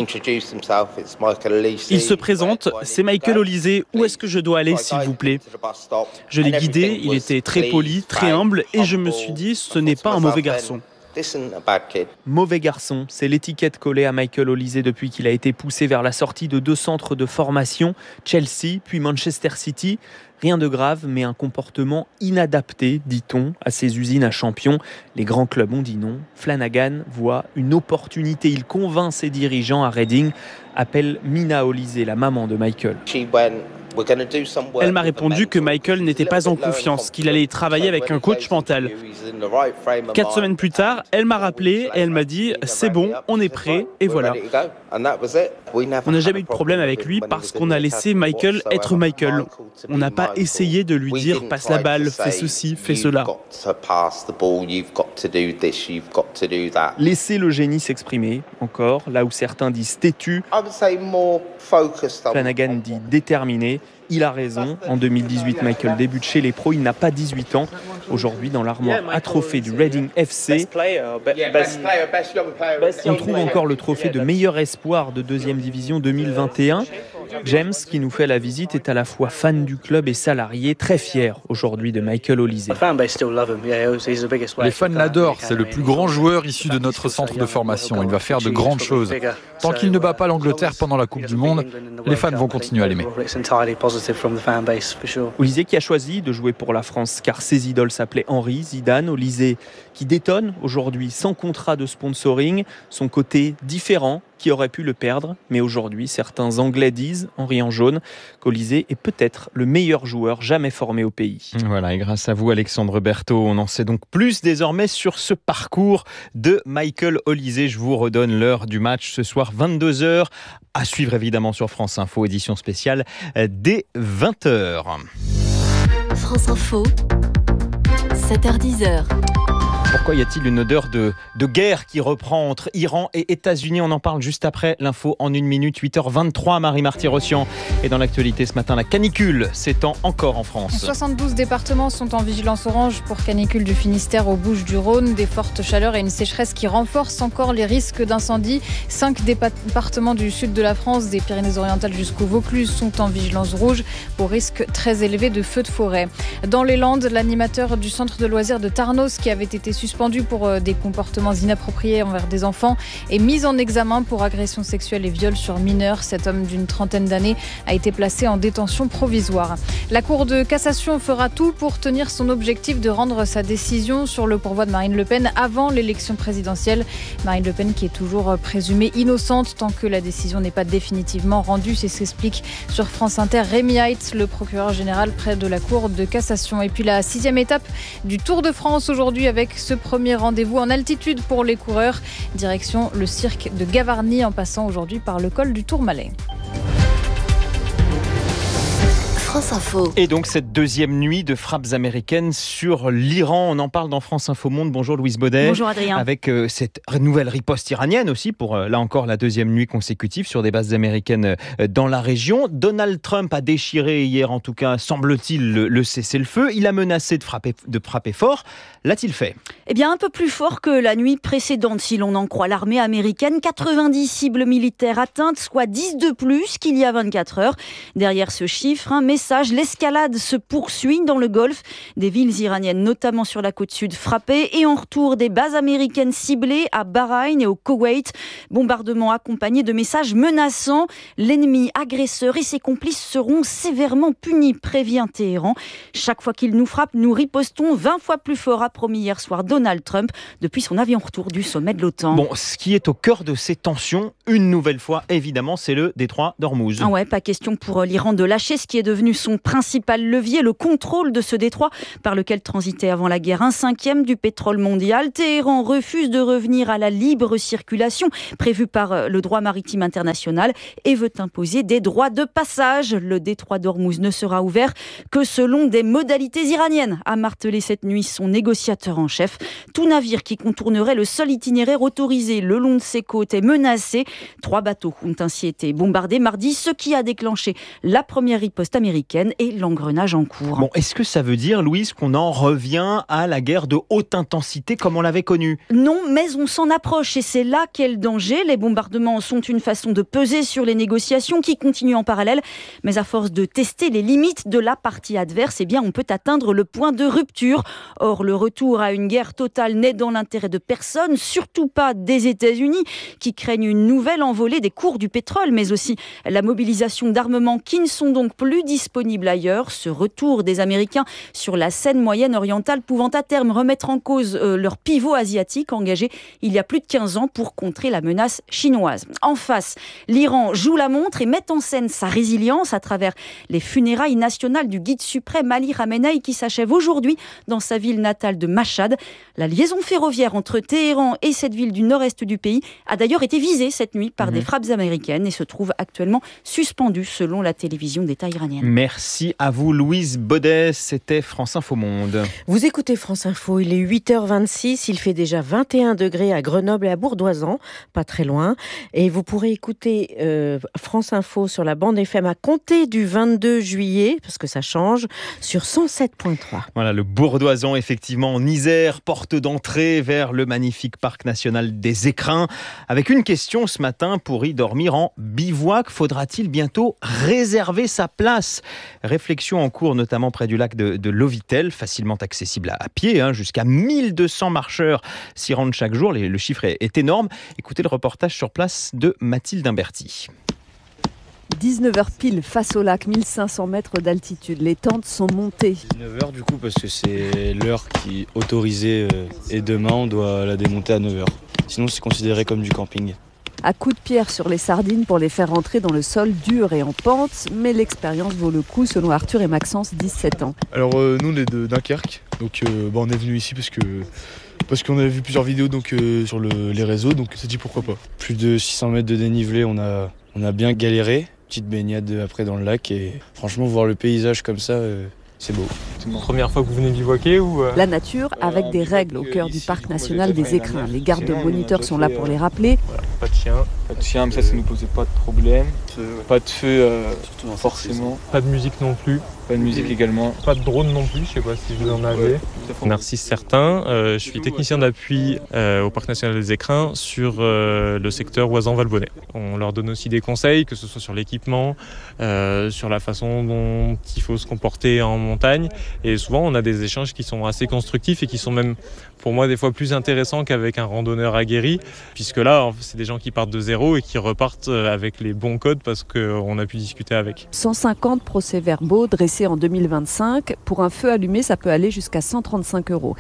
Il se présente, c'est Michael Olise, où est-ce que je dois aller s'il vous plaît ? Je l'ai guidé, il était très poli, très humble et je me suis dit, ce n'est pas un mauvais garçon. Mauvais garçon, c'est l'étiquette collée à Michael Olise depuis qu'il a été poussé vers la sortie de deux centres de formation, Chelsea puis Manchester City. Rien de grave, mais un comportement inadapté, dit-on, à ces usines à champions. Les grands clubs ont dit non. Flanagan voit une opportunité. Il convainc ses dirigeants à Reading, appelle Mina Olise, la maman de Michael. Elle m'a répondu que Michael n'était pas en confiance, qu'il allait travailler avec un coach mental. Quatre semaines plus tard, elle m'a rappelé et elle m'a dit « c'est bon, on est prêt » et voilà. On n'a jamais eu de problème avec lui parce qu'on a laissé Michael être Michael. On n'a pas essayé de lui dire « passe la balle, fais ceci, fais cela ». Laissez le génie s'exprimer, encore, là où certains disent têtu. Flanagan dit déterminé. Il a raison. En deux mille dix-huit, Michael débute chez les pros. Il n'a pas dix-huit ans. Aujourd'hui, dans l'armoire à trophées du Reading F C, on trouve encore le trophée de meilleur espoir de deuxième division deux mille vingt et un. James, qui nous fait la visite, est à la fois fan du club et salarié, très fier aujourd'hui de Michael Olise. Les fans l'adorent, c'est le plus grand joueur issu de notre centre de formation. Il va faire de grandes choses. Tant qu'il ne bat pas l'Angleterre pendant la Coupe du Monde, les fans vont continuer à l'aimer. Olise qui a choisi de jouer pour la France car ses idoles s'appelaient Henry, Zidane. Olise qui détonne aujourd'hui sans contrat de sponsoring, son côté différent qui aurait pu le perdre, mais aujourd'hui certains Anglais disent, Henry en jaune, qu'Olise est peut-être le meilleur joueur jamais formé au pays. Voilà, et grâce à vous Alexandre Berthaud, on en sait donc plus désormais sur ce parcours de Michael Olise. Je vous redonne l'heure du match ce soir, vingt-deux heures, à suivre évidemment sur France Info, édition spéciale dès vingt heures. France Info, sept heures dix. Pourquoi y a-t-il une odeur de, de guerre qui reprend entre Iran et États-Unis ? On en parle juste après l'info en une minute, huit heures vingt-trois, Marie-Marty Rossian. Et dans l'actualité ce matin, la canicule s'étend encore en France. soixante-douze départements sont en vigilance orange pour canicule du Finistère aux Bouches-du-Rhône. Des fortes chaleurs et une sécheresse qui renforcent encore les risques d'incendie. Cinq départements du sud de la France, des Pyrénées-Orientales jusqu'au Vaucluse, sont en vigilance rouge pour risque très élevé de feux de forêt. Dans les Landes, l'animateur du centre de loisirs de Tarnos, qui avait été suspendu pour des comportements inappropriés envers des enfants, est mis en examen pour agression sexuelle et viol sur mineurs. Cet homme d'une trentaine d'années a été placé en détention provisoire. La Cour de cassation fera tout pour tenir son objectif de rendre sa décision sur le pourvoi de Marine Le Pen avant l'élection présidentielle. Marine Le Pen qui est toujours présumée innocente tant que la décision n'est pas définitivement rendue. C'est ce qu'explique sur France Inter Rémi Heitz, le procureur général près de la Cour de cassation. Et puis la sixième étape du Tour de France aujourd'hui avec ce premier rendez-vous en altitude pour les coureurs. Direction le cirque de Gavarnie en passant aujourd'hui par le col du Tourmalet. France Info. Et donc cette deuxième nuit de frappes américaines sur l'Iran, on en parle dans France Info Monde. Bonjour Louise Baudet. Bonjour Adrien. Avec euh, cette nouvelle riposte iranienne aussi pour euh, là encore la deuxième nuit consécutive sur des bases américaines euh, dans la région. Donald Trump a déchiré hier en tout cas semble-t-il le, le cessez-le-feu. Il a menacé de frapper, de frapper fort. L'a-t-il fait ? Eh bien un peu plus fort que la nuit précédente si l'on en croit l'armée américaine. quatre-vingt-dix cibles militaires atteintes, soit dix de plus qu'il y a vingt-quatre heures. Derrière ce chiffre, un message, l'escalade se poursuit dans le Golfe. Des villes iraniennes, notamment sur la côte sud, frappées et en retour des bases américaines ciblées à Bahreïn et au Koweït. Bombardements accompagnés de messages menaçants. L'ennemi agresseur et ses complices seront sévèrement punis, prévient Téhéran. Chaque fois qu'il nous frappe, nous ripostons vingt fois plus fort, a promis hier soir Donald Trump depuis son avion retour du sommet de l'OTAN. Bon, ce qui est au cœur de ces tensions, une nouvelle fois, évidemment, c'est le détroit d'Ormuz. Ah ouais, pas question pour l'Iran de lâcher ce qui est devenu son principal levier, le contrôle de ce détroit par lequel transitait avant la guerre un cinquième du pétrole mondial. Téhéran refuse de revenir à la libre circulation prévue par le droit maritime international et veut imposer des droits de passage. Le détroit d'Ormuz ne sera ouvert que selon des modalités iraniennes, a martelé cette nuit son négociateur en chef. Tout navire qui contournerait le seul itinéraire autorisé le long de ses côtes est menacé. Trois bateaux ont ainsi été bombardés mardi, ce qui a déclenché la première riposte américaine et l'engrenage en cours. Bon, est-ce que ça veut dire, Louise, qu'on en revient à la guerre de haute intensité comme on l'avait connue ? Non, mais on s'en approche et c'est là qu'est le danger. Les bombardements sont une façon de peser sur les négociations qui continuent en parallèle. Mais à force de tester les limites de la partie adverse, eh bien, on peut atteindre le point de rupture. Or, le retour à une guerre totale n'est dans l'intérêt de personne, surtout pas des États-Unis, qui craignent une nouvelle envolée des cours du pétrole, mais aussi la mobilisation d'armements qui ne sont donc plus disponibles ailleurs. Ce retour des Américains sur la scène moyenne orientale pouvant à terme remettre en cause euh, leur pivot asiatique engagé il y a plus de quinze ans pour contrer la menace chinoise. En face, l'Iran joue la montre et met en scène sa résilience à travers les funérailles nationales du guide suprême Ali Khamenei qui s'achève aujourd'hui dans sa ville natale de Mashhad. La liaison ferroviaire entre Téhéran et cette ville du nord-est du pays a d'ailleurs été visée cette nuit par mmh. des frappes américaines et se trouve actuellement suspendue selon la télévision d'État iranienne. Merci à vous Louise Baudet, c'était France Info Monde. Vous écoutez France Info, il est huit heures vingt-six, il fait déjà vingt et un degrés à Grenoble et à Bourdoisan, pas très loin. Et vous pourrez écouter euh, France Info sur la bande F M à compter du vingt-deux juillet, parce que ça change, sur cent sept virgule trois. Voilà, le Bourdoisan, effectivement, en Isère, porte d'entrée vers le magnifique parc national des Écrins. Avec une question ce matin, pour y dormir en bivouac, faudra-t-il bientôt réserver sa place ? Réflexion en cours, notamment près du lac de, de Lovitel, facilement accessible à, à pied, hein, jusqu'à mille deux cents marcheurs s'y rendent chaque jour. Les, le chiffre est, est énorme. Écoutez le reportage sur place de Mathilde Imberti. dix-neuf heures pile face au lac, mille cinq cents mètres d'altitude. Les tentes sont montées. dix-neuf heures du coup parce que c'est l'heure qui est autorisée et demain on doit la démonter à neuf heures. Sinon c'est considéré comme du camping. À coups de pierre sur les sardines pour les faire rentrer dans le sol dur et en pente, mais l'expérience vaut le coup selon Arthur et Maxence, dix-sept ans. Alors euh, nous on est de Dunkerque, donc euh, bah, on est venu ici parce que parce qu'on avait vu plusieurs vidéos donc euh, sur le, les réseaux, donc on s'est dit pourquoi pas. Plus de six cents mètres de dénivelé, on a on a bien galéré. Petite baignade après dans le lac et franchement voir le paysage comme ça, euh, c'est beau. C'est la première fois que vous venez bivouaquer ou euh... La nature avec des règles au cœur du parc national des Écrins. Les gardes moniteurs sont là pour les rappeler. Voilà, pas de chien. Pas de chien, mais ça, ça nous posait pas de problème. Pas de feu, euh, forcément. Pas de musique non plus. Pas de musique également. Pas de drone non plus, je sais pas si vous en avez. Narcisse Certain, euh, je suis technicien d'appui euh, au Parc National des Écrins sur euh, le secteur Oisan-Valbonnet. On leur donne aussi des conseils, que ce soit sur l'équipement, euh, sur la façon dont il faut se comporter en montagne. Et souvent, on a des échanges qui sont assez constructifs et qui sont même, pour moi, des fois plus intéressants qu'avec un randonneur aguerri, puisque là, c'est des gens qui partent de zéro et qui repartent avec les bons codes parce qu'on a pu discuter avec. cent cinquante procès-verbaux dressés en deux mille vingt-cinq. Pour un feu allumé, ça peut aller jusqu'à cent trente-cinq euros.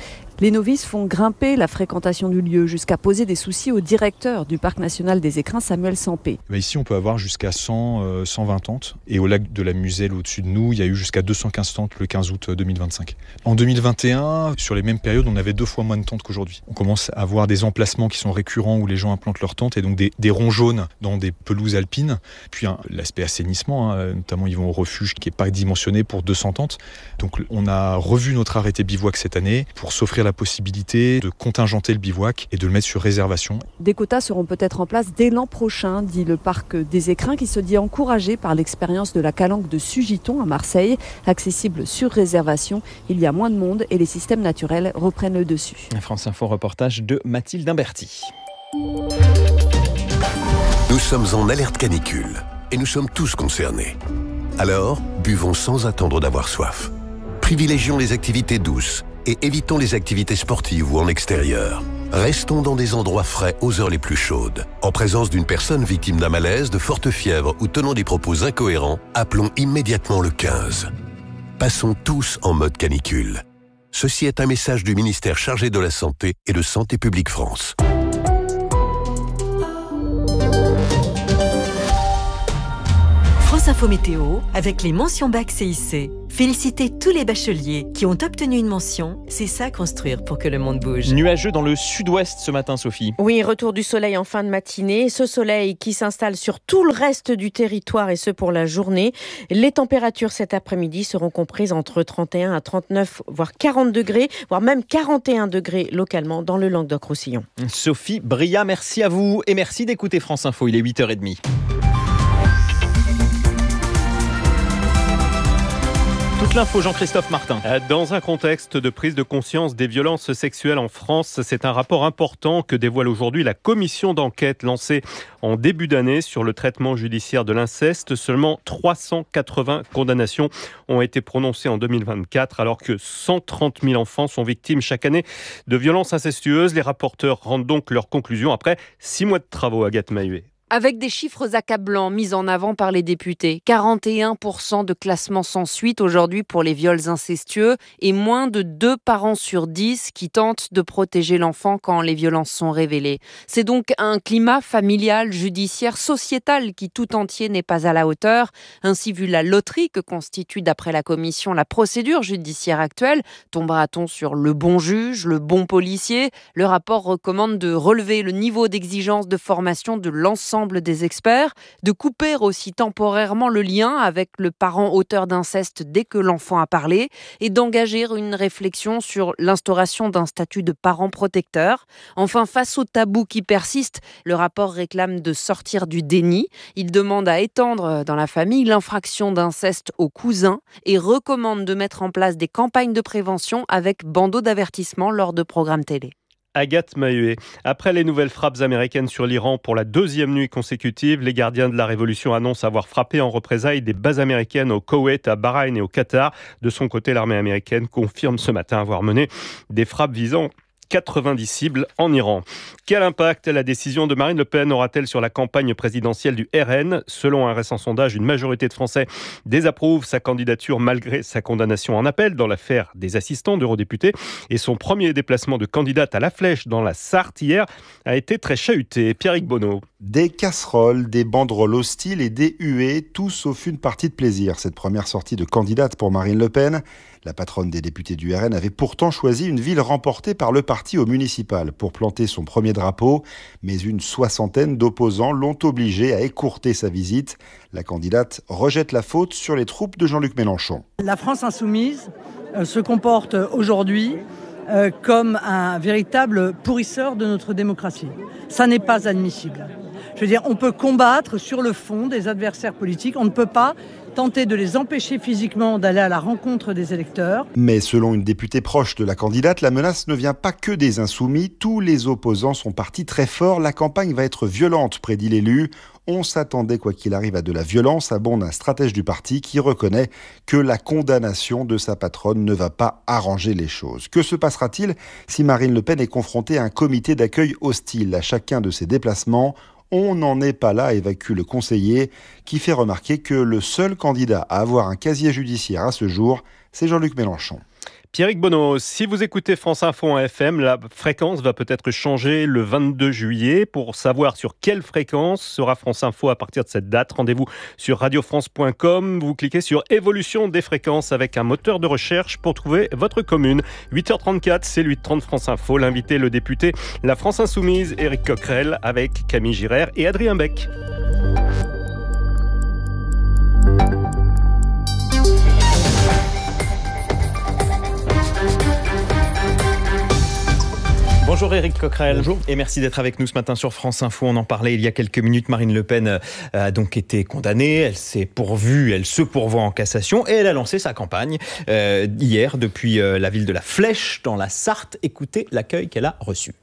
Les novices font grimper la fréquentation du lieu jusqu'à poser des soucis au directeur du Parc national des Écrins, Samuel Sampé. Ici, on peut avoir jusqu'à cent, cent vingt tentes. Et au lac de la Muselle, au-dessus de nous, il y a eu jusqu'à deux cent quinze tentes le quinze août deux mille vingt-cinq. En deux mille vingt et un, sur les mêmes périodes, on avait deux fois moins de tentes qu'aujourd'hui. On commence à avoir des emplacements qui sont récurrents où les gens implantent leurs tentes et donc des, des ronds jaunes dans des pelouses alpines. Puis hein, l'aspect assainissement, hein, notamment ils vont au refuge qui n'est pas dimensionné pour deux cents tentes. Donc on a revu notre arrêté bivouac cette année pour s'offrir la possibilité de contingenter le bivouac et de le mettre sur réservation. Des quotas seront peut-être en place dès l'an prochain, dit le Parc des Écrins, qui se dit encouragé par l'expérience de la calanque de Sugiton à Marseille. Accessible sur réservation, il y a moins de monde et les systèmes naturels reprennent le dessus. France Info, reportage de Mathilde Imberti. Nous sommes en alerte canicule et nous sommes tous concernés. Alors, buvons sans attendre d'avoir soif. Privilégions les activités douces et évitons les activités sportives ou en extérieur. Restons dans des endroits frais aux heures les plus chaudes. En présence d'une personne victime d'un malaise, de forte fièvre ou tenant des propos incohérents, appelons immédiatement le quinze. Passons tous en mode canicule. Ceci est un message du ministère chargé de la Santé et de Santé publique France. France Info Météo avec les mentions bac C I C. Félicitez tous les bacheliers qui ont obtenu une mention. C'est ça construire pour que le monde bouge. Nuageux dans le sud-ouest ce matin, Sophie. Oui, retour du soleil en fin de matinée. Ce soleil qui s'installe sur tout le reste du territoire et ce pour la journée. Les températures cet après-midi seront comprises entre trente et un à trente-neuf, voire quarante degrés, voire même quarante et un degrés localement dans le Languedoc-Roussillon. Sophie Bria, merci à vous et merci d'écouter France Info. Il est huit heures trente. Toute l'info, Jean-Christophe Martin. Dans un contexte de prise de conscience des violences sexuelles en France, c'est un rapport important que dévoile aujourd'hui la commission d'enquête lancée en début d'année sur le traitement judiciaire de l'inceste. Seulement trois cent quatre-vingts condamnations ont été prononcées en deux mille vingt-quatre, alors que cent trente mille enfants sont victimes chaque année de violences incestueuses. Les rapporteurs rendent donc leurs conclusions après six mois de travaux. Agathe Mahuet. Avec des chiffres accablants mis en avant par les députés, quarante et un pour cent de classement sans suite aujourd'hui pour les viols incestueux et moins de deux parents sur dix qui tentent de protéger l'enfant quand les violences sont révélées. C'est donc un climat familial, judiciaire, sociétal qui tout entier n'est pas à la hauteur. Ainsi, vu la loterie que constitue d'après la commission la procédure judiciaire actuelle, tombera-t-on sur le bon juge, le bon policier ? Le rapport recommande de relever le niveau d'exigence de formation de l'ensemble des experts, de couper aussi temporairement le lien avec le parent auteur d'inceste dès que l'enfant a parlé et d'engager une réflexion sur l'instauration d'un statut de parent protecteur. Enfin, face au tabou qui persiste, le rapport réclame de sortir du déni. Il demande à étendre dans la famille l'infraction d'inceste aux cousins et recommande de mettre en place des campagnes de prévention avec bandeaux d'avertissement lors de programmes télé. Agathe Mahuet. Après les nouvelles frappes américaines sur l'Iran pour la deuxième nuit consécutive, les gardiens de la révolution annoncent avoir frappé en représailles des bases américaines au Koweït, à Bahreïn et au Qatar. De son côté, l'armée américaine confirme ce matin avoir mené des frappes visant quatre-vingt-dix cibles en Iran. Quel impact la décision de Marine Le Pen aura-t-elle sur la campagne présidentielle du R N ? Selon un récent sondage, une majorité de Français désapprouve sa candidature malgré sa condamnation en appel dans l'affaire des assistants d'eurodéputés. Et son premier déplacement de candidate à la Flèche dans la Sarthe hier a été très chahuté. Pierrick Bonneau. Des casseroles, des banderoles hostiles et des huées, tout sauf une partie de plaisir. Cette première sortie de candidate pour Marine Le Pen. La patronne des députés du R N avait pourtant choisi une ville remportée par le parti au municipal pour planter son premier drapeau, mais une soixantaine d'opposants l'ont obligée à écourter sa visite. La candidate rejette la faute sur les troupes de Jean-Luc Mélenchon. La France insoumise euh, se comporte aujourd'hui euh, comme un véritable pourrisseur de notre démocratie. Ça n'est pas admissible. Je veux dire, on peut combattre sur le fond des adversaires politiques, on ne peut pas tenter de les empêcher physiquement d'aller à la rencontre des électeurs. Mais selon une députée proche de la candidate, la menace ne vient pas que des insoumis. Tous les opposants sont partis très fort. La campagne va être violente, prédit l'élu. On s'attendait, quoi qu'il arrive, à de la violence, abonde un stratège du parti qui reconnaît que la condamnation de sa patronne ne va pas arranger les choses. Que se passera-t-il si Marine Le Pen est confrontée à un comité d'accueil hostile à chacun de ses déplacements ? On n'en est pas là, évacue le conseiller, qui fait remarquer que le seul candidat à avoir un casier judiciaire à ce jour, c'est Jean-Luc Mélenchon. Pierrick Bonneau, si vous écoutez France Info en F M, la fréquence va peut-être changer le vingt-deux juillet. Pour savoir sur quelle fréquence sera France Info à partir de cette date, rendez-vous sur radio france point com. Vous cliquez sur évolution des fréquences avec un moteur de recherche pour trouver votre commune. huit heures trente-quatre, c'est huit heures trente France Info. L'invité, le député La France Insoumise, Éric Coquerel, avec Camille Girard et Adrien Beck. Bonjour Éric Coquerel. Bonjour. Et merci d'être avec nous ce matin sur France Info. On en parlait il y a quelques minutes. Marine Le Pen a donc été condamnée. Elle s'est pourvue, elle se pourvoit en cassation et elle a lancé sa campagne euh, hier depuis euh, la ville de La Flèche dans la Sarthe. Écoutez l'accueil qu'elle a reçu.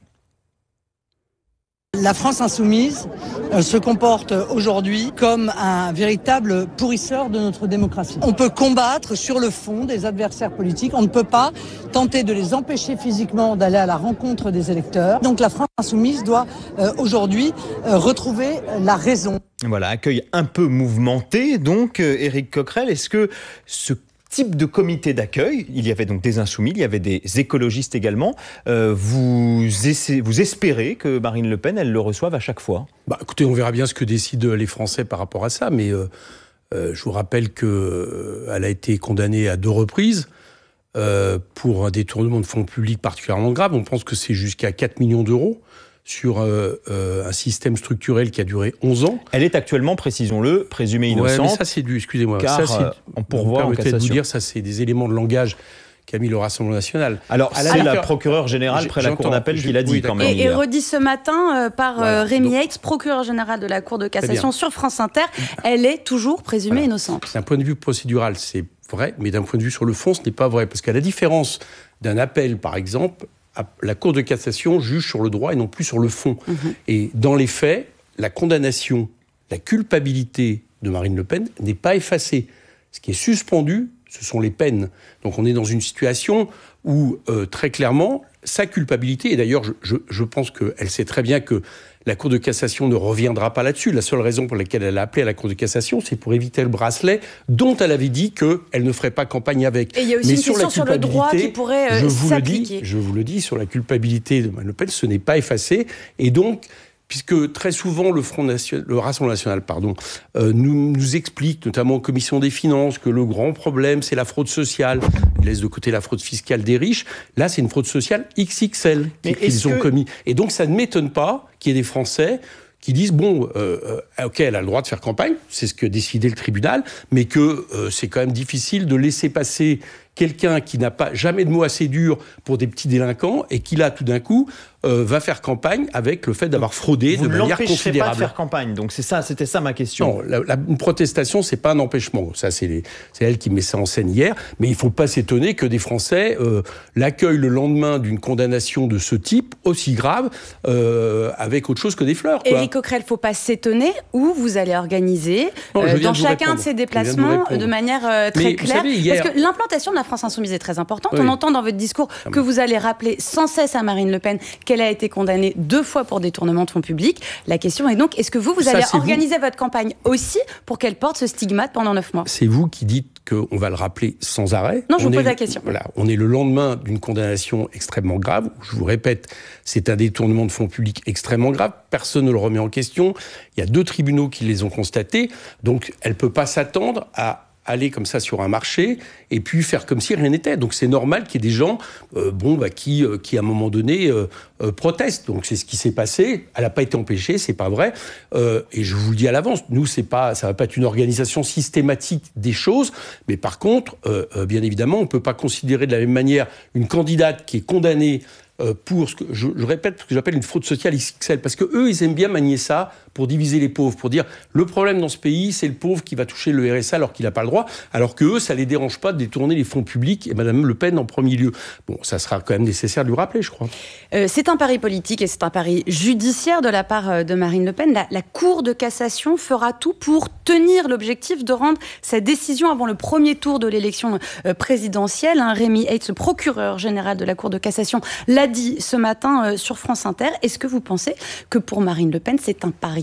La France Insoumise euh, se comporte aujourd'hui comme un véritable pourrisseur de notre démocratie. On peut combattre sur le fond des adversaires politiques, on ne peut pas tenter de les empêcher physiquement d'aller à la rencontre des électeurs. Donc la France Insoumise doit euh, aujourd'hui euh, retrouver la raison. Voilà, accueil un peu mouvementé. Donc euh, Éric Coquerel, est-ce que ce type de comité d'accueil, il y avait donc des insoumis, il y avait des écologistes également. Euh, vous, essa- vous espérez que Marine Le Pen, elle le reçoive à chaque fois ? Bah, écoutez, on verra bien ce que décident les Français par rapport à ça, mais euh, euh, je vous rappelle qu'elle euh, a été condamnée à deux reprises euh, pour un détournement de fonds publics particulièrement grave. On pense que c'est jusqu'à quatre millions d'euros sur euh, euh, un système structurel qui a duré onze ans. Elle est actuellement, précisons-le, présumée innocente. Ouais, mais ça c'est du, excusez-moi, car ça c'est, euh, on pourvoit en cassation. De vous dire, ça c'est des éléments de langage qu'a mis le Rassemblement national. Alors, c'est alors, la procureure générale près la Cour d'appel qui l'a dit oui, quand même. Et, et redit ce matin euh, par voilà. euh, Rémi Heitz, procureur général de la Cour de cassation sur France Inter, elle est toujours présumée voilà. innocente. D'un point de vue procédural, c'est vrai, mais d'un point de vue sur le fond, ce n'est pas vrai. Parce qu'à la différence d'un appel, par exemple, la Cour de cassation juge sur le droit et non plus sur le fond. Mmh. Et dans les faits, la condamnation, la culpabilité de Marine Le Pen n'est pas effacée. Ce qui est suspendu, ce sont les peines. Donc on est dans une situation où, euh, très clairement, sa culpabilité, et d'ailleurs je, je, je pense qu'elle sait très bien que la Cour de cassation ne reviendra pas là-dessus. La seule raison pour laquelle elle a appelé à la Cour de cassation, c'est pour éviter le bracelet dont elle avait dit qu'elle ne ferait pas campagne avec. Et il y a aussi Mais une sur question sur le droit qui pourrait euh, je vous s'appliquer. Le dis, je vous le dis, sur la culpabilité de Marine Le Pen, ce n'est pas effacé. Et donc, puisque très souvent le, Front National, le Rassemblement national pardon, euh, nous, nous explique, notamment en commission des finances, que le grand problème, c'est la fraude sociale. Ils laissent de côté la fraude fiscale des riches. Là, c'est une fraude sociale X X L qu'ils ont que... commis. Et donc, ça ne m'étonne pas qu'il y ait des Français qui disent, bon, euh, euh, ok, elle a le droit de faire campagne, c'est ce que décidait le tribunal, mais que euh, c'est quand même difficile de laisser passer quelqu'un qui n'a pas jamais de mots assez durs pour des petits délinquants et qui là, tout d'un coup, euh, va faire campagne avec le fait d'avoir fraudé Vous de manière considérable. Vous ne l'empêcherez pas de faire campagne, donc c'est ça, c'était ça ma question. Non, la, la, une protestation, c'est pas un empêchement. Ça, c'est, les, c'est elle qui met ça en scène hier. Mais il ne faut pas s'étonner que des Français euh, l'accueillent le lendemain d'une condamnation de ce type, aussi grave, euh, avec autre chose que des fleurs. Quoi. Éric Coquerel, il ne faut pas s'étonner où vous allez organiser non, euh, dans de chacun répondre. de ces déplacements de, de manière euh, très mais, claire. Savez, hier... Parce que l'implantation de la France Insoumise est très importante. Oui. On entend dans votre discours que vous allez rappeler sans cesse à Marine Le Pen qu'elle a été condamnée deux fois pour détournement de fonds publics. La question est donc, est-ce que vous, vous allez Ça, organiser vous. votre campagne aussi pour qu'elle porte ce stigmate pendant neuf mois ? C'est vous qui dites qu'on va le rappeler sans arrêt. Non, je on vous pose est, la question. Voilà, on est le lendemain d'une condamnation extrêmement grave. Je vous répète, c'est un détournement de fonds publics extrêmement grave. Personne ne le remet en question. Il y a deux tribunaux qui les ont constatés. Donc, elle ne peut pas s'attendre à aller comme ça sur un marché et puis faire comme si rien n'était. Donc c'est normal qu'il y ait des gens euh, bon, bah, qui, euh, qui, à un moment donné, euh, euh, protestent. Donc c'est ce qui s'est passé. Elle n'a pas été empêchée, c'est pas vrai. Euh, et je vous le dis à l'avance, nous, c'est pas, ça ne va pas être une organisation systématique des choses. Mais par contre, euh, euh, bien évidemment, on ne peut pas considérer de la même manière une candidate qui est condamnée pour ce que je, je répète, ce que j'appelle une fraude sociale X X L, parce que eux, ils aiment bien manier ça pour diviser les pauvres, pour dire le problème dans ce pays, c'est le pauvre qui va toucher le R S A alors qu'il n'a pas le droit, alors que eux, ça les dérange pas de détourner les fonds publics, et Madame Le Pen en premier lieu. Bon, ça sera quand même nécessaire de lui rappeler, je crois. Euh, c'est un pari politique et c'est un pari judiciaire de la part de Marine Le Pen. La, la Cour de cassation fera tout pour tenir l'objectif de rendre sa décision avant le premier tour de l'élection présidentielle. Hein, Rémi Heitz, le procureur général de la Cour de cassation, l'a dit ce matin euh, sur France Inter. Est-ce que vous pensez que pour Marine Le Pen, c'est un pari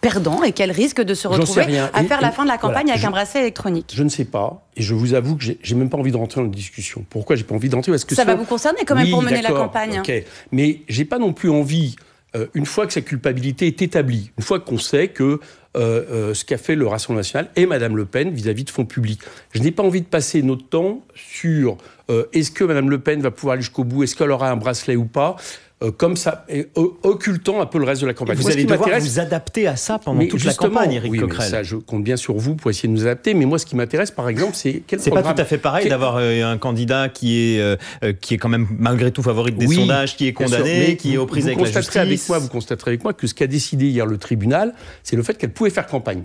perdant et qu'elle risque de se retrouver à faire et, la fin de la campagne voilà, avec je, un bracelet électronique. Je ne sais pas, et je vous avoue que j'ai, j'ai même pas envie de rentrer dans la discussion. Pourquoi j'ai pas envie d'entrer Parce que ça soit... va vous concerner quand même oui, pour mener d'accord, la campagne. Ok, mais j'ai pas non plus envie, euh, une fois que sa culpabilité est établie, une fois qu'on sait que euh, euh, ce qu'a fait le Rassemblement national et Madame Le Pen vis-à-vis de fonds publics, je n'ai pas envie de passer notre temps sur euh, est-ce que Madame Le Pen va pouvoir aller jusqu'au bout, est-ce qu'elle aura un bracelet ou pas. Euh, comme ça, et, euh, occultant un peu le reste de la campagne. Et vous moi, allez devoir vous adapter à ça pendant toute la campagne, Éric oui, Coquerel. Ça, je compte bien sur vous pour essayer de nous adapter. Mais moi, ce qui m'intéresse, par exemple, c'est quel c'est programme... pas tout à fait pareil quel... d'avoir euh, un candidat qui est euh, qui est quand même malgré tout favori des oui, sondages, qui est condamné, qui est aux prises avec la justice. Avec moi, vous constaterez avec moi que ce qu'a décidé hier le tribunal, c'est le fait qu'elle pouvait faire campagne.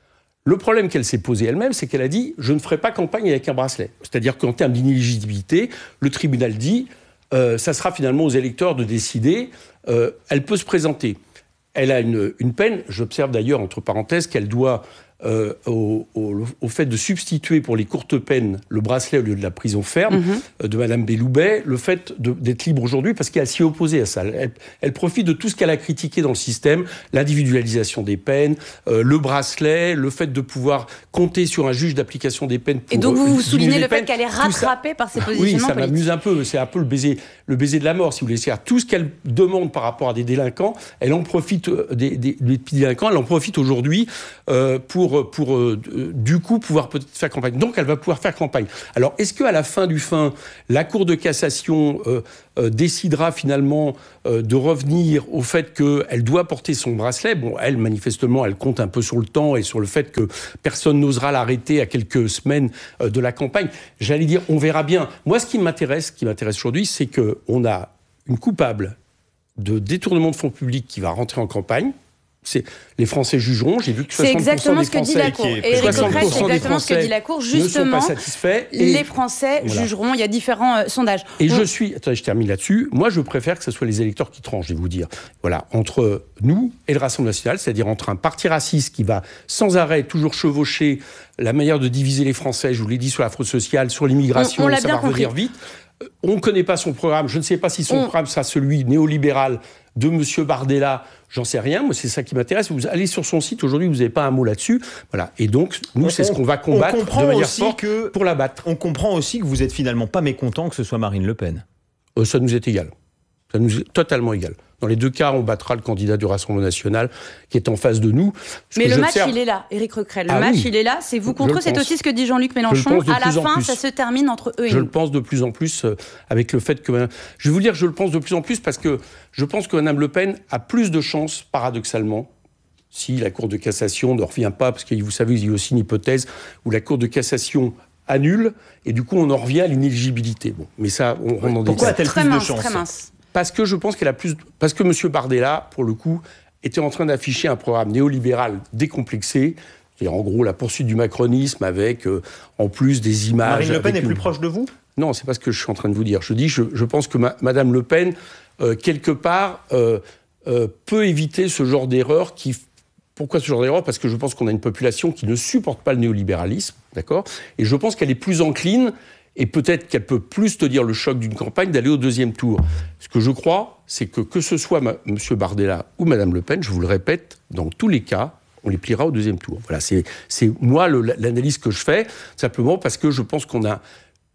Le problème qu'elle s'est posé elle-même, c'est qu'elle a dit « je ne ferai pas campagne avec un bracelet ». C'est-à-dire qu'en termes d'inéligibilité, le tribunal dit euh, « ça sera finalement aux électeurs de décider ». Euh, elle peut se présenter. Elle a une, une peine. J'observe d'ailleurs, entre parenthèses, qu'elle doit, euh, au, au, au fait de substituer pour les courtes peines le bracelet au lieu de la prison ferme mm-hmm. euh, de Madame Belloubet, le fait de, d'être libre aujourd'hui, parce qu'elle s'y est opposée à ça. Elle, elle profite de tout ce qu'elle a critiqué dans le système, l'individualisation des peines, euh, le bracelet, le fait de pouvoir compter sur un juge d'application des peines pour Et donc vous vous soulignez le fait peines, qu'elle est rattrapée par ses positionnements politiques. Oui, ça politiques. m'amuse un peu. C'est un peu le baiser, le baiser de la mort, si vous voulez. C'est-à-dire, tout ce qu'elle demande par rapport à des délinquants, elle en profite, des, des, des délinquants, elle en profite aujourd'hui euh, pour pour, pour euh, du coup, pouvoir peut-être faire campagne. Donc, elle va pouvoir faire campagne. Alors, est-ce qu'à la fin du fin, la Cour de cassation euh, euh, décidera finalement euh, de revenir au fait qu'elle doit porter son bracelet ? Bon, elle, manifestement, elle compte un peu sur le temps et sur le fait que personne n'osera l'arrêter à quelques semaines euh, de la campagne. J'allais dire, on verra bien. Moi, ce qui m'intéresse, ce qui m'intéresse aujourd'hui, c'est qu'on a une coupable de détournement de fonds publics qui va rentrer en campagne. C'est, les Français jugeront. J'ai vu que soixante pour cent c'est exactement des ce que dit la Cour. Et Éric Coquerel, c'est exactement ce que dit la Cour. Justement, les Français voilà. jugeront. Il y a différents euh, sondages. Et On... je suis... Attendez, je termine là-dessus. Moi, je préfère que ce soit les électeurs qui tranchent, je vais vous dire. Voilà, entre nous et le Rassemblement national, c'est-à-dire entre un parti raciste qui va sans arrêt toujours chevaucher la manière de diviser les Français, je vous l'ai dit, sur la fraude sociale, sur l'immigration, on, on ça va revenir vite. On ne connaît pas son programme. Je ne sais pas si son on... programme sera celui néolibéral de M. Bardella. J'en sais rien. Moi, c'est ça qui m'intéresse. Vous allez sur son site. Aujourd'hui, vous n'avez pas un mot là-dessus. Voilà. Et donc, nous, on, c'est ce qu'on va combattre de manière forte que, pour la battre. On comprend aussi que vous n'êtes finalement pas mécontent que ce soit Marine Le Pen. Euh, ça nous est égal. Ça nous est totalement égal. Dans les deux cas, on battra le candidat du Rassemblement national qui est en face de nous. Mais le match, il est là, Éric Coquerel. Le ah match, oui. il est là. C'est vous contre eux. C'est aussi ce que dit Jean-Luc Mélenchon. À la fin, ça se termine entre eux et je nous. Je le pense de plus en plus euh, avec le fait que... Je vais vous dire, je le pense de plus en plus parce que je pense que Mme Le Pen a plus de chances, paradoxalement, si la Cour de cassation ne revient pas, parce que vous savez, il y a aussi une hypothèse où la Cour de cassation annule, et du coup, on en revient à l'inéligibilité. Bon, mais ça, on rentre dans des... Pourquoi a-t-elle plus de chances ? Très mince. Parce que je pense qu'elle a plus... Parce que M. Bardella, pour le coup, était en train d'afficher un programme néolibéral décomplexé, c'est-à-dire en gros la poursuite du macronisme avec, euh, en plus, des images... Marine Le Pen est une... plus proche de vous ? Non, c'est pas ce que je suis en train de vous dire. Je dis, je, je pense que ma, Mme Le Pen, euh, quelque part, euh, euh, peut éviter ce genre d'erreur qui... Pourquoi ce genre d'erreur ? Parce que je pense qu'on a une population qui ne supporte pas le néolibéralisme, d'accord ? Et je pense qu'elle est plus encline... Et peut-être qu'elle peut plus tenir le choc d'une campagne d'aller au deuxième tour. Ce que je crois, c'est que que ce soit ma, M. Bardella ou Mme Le Pen, je vous le répète, dans tous les cas, on les pliera au deuxième tour. Voilà, c'est, c'est moi le, l'analyse que je fais, simplement parce que je pense qu'on a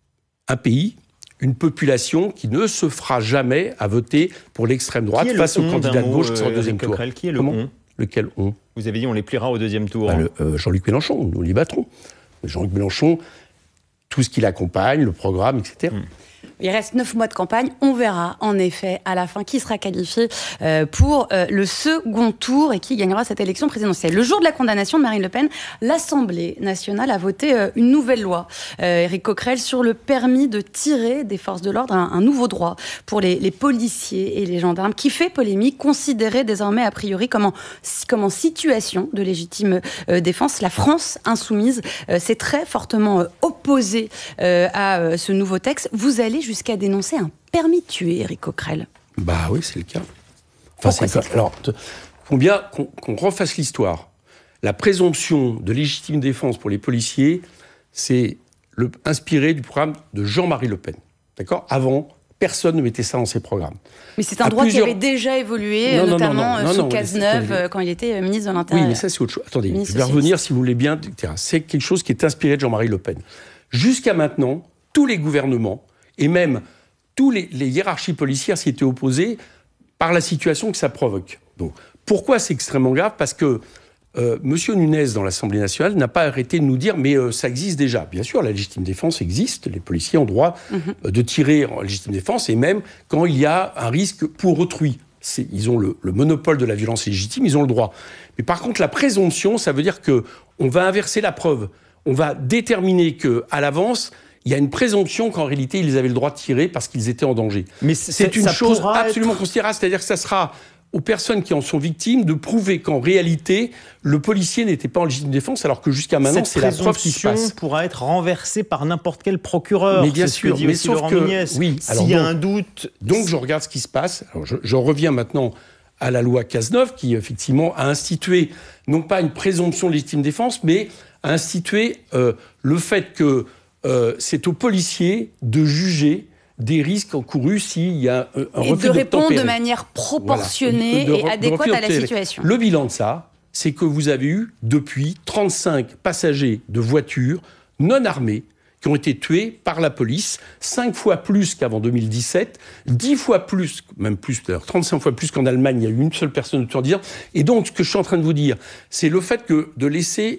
un pays, une population qui ne se fera jamais à voter pour l'extrême droite face au candidat de gauche qui sera au deuxième tour. Qui est le Comment on ? Lequel on ? Vous avez dit on les pliera au deuxième tour. Bah, le, euh, Jean-Luc Mélenchon, nous les battrons. Jean-Luc Mélenchon... tout ce qui l'accompagne, le programme, et cetera. Mmh. Il reste neuf mois de campagne. On verra, en effet, à la fin, qui sera qualifié euh, pour euh, le second tour et qui gagnera cette élection présidentielle. Le jour de la condamnation de Marine Le Pen, l'Assemblée nationale a voté euh, une nouvelle loi, euh, Éric Coquerel, sur le permis de tirer des forces de l'ordre, un, un nouveau droit pour les, les policiers et les gendarmes, qui fait polémique, considéré désormais a priori comme en, comme en situation de légitime euh, défense. La France insoumise euh, s'est très fortement euh, opposée euh, à euh, ce nouveau texte. Vous allez jusqu'à dénoncer un permis de tuer, Éric Coquerel. Bah oui, c'est le cas. Enfin, c'est c'est le cas. Alors, combien qu'on, qu'on refasse l'histoire. La présomption de légitime défense pour les policiers, c'est le, inspiré du programme de Jean-Marie Le Pen. D'accord ? Avant, Personne ne mettait ça dans ses programmes. Mais c'est un à droit plusieurs... qui avait déjà évolué, non, notamment non, non, non, sous non, Cazeneuve, non, quand il était ministre de l'Intérieur. Oui, mais ça, c'est autre chose. Attendez, ministre je vais socialiste. revenir, si vous voulez bien. C'est quelque chose qui est inspiré de Jean-Marie Le Pen. Jusqu'à maintenant, tous les gouvernements, et même tous les, les hiérarchies policières s'y étaient opposées par la situation que ça provoque. Donc, pourquoi c'est extrêmement grave ? Parce que euh, M. Nunez, dans l'Assemblée nationale, n'a pas arrêté de nous dire « mais euh, ça existe déjà ». Bien sûr, la légitime défense existe, les policiers ont droit mmh. euh, de tirer en légitime défense, et même quand il y a un risque pour autrui. C'est, ils ont le, le monopole de la violence légitime, ils ont le droit. Mais par contre, la présomption, ça veut dire qu'on va inverser la preuve. On va déterminer qu'à l'avance, il y a une présomption qu'en réalité, ils avaient le droit de tirer parce qu'ils étaient en danger. Mais c'est, c'est une chose absolument être... considérable. C'est-à-dire que ça sera aux personnes qui en sont victimes de prouver qu'en réalité, le policier n'était pas en légitime défense, alors que jusqu'à maintenant, cette c'est la preuve qui se passe. Cette pourra être renversée par n'importe quel procureur. Mais bien c'est sûr, ce que dit mais aussi sauf Laurent que... Nunez. Oui, s'il y a un doute... Donc, je regarde ce qui se passe. Alors, je, je reviens maintenant à la loi Cazeneuve, qui, effectivement, a institué, non pas une présomption de légitime défense, mais a institué euh, le fait que euh, c'est aux policiers de juger des risques encourus s'il y a un, un et refus de répondre d'obtempérer. de manière proportionnée Voilà. de, de, et adéquate à la situation. Le bilan de ça, c'est que vous avez eu depuis trente-cinq passagers de voitures non armés qui ont été tués par la police, cinq fois plus qu'avant deux mille dix-sept, dix fois plus, même plus d'ailleurs, trente-cinq fois plus qu'en Allemagne, il y a eu une seule personne de tueur dix ans. Et donc, ce que je suis en train de vous dire, c'est le fait que de laisser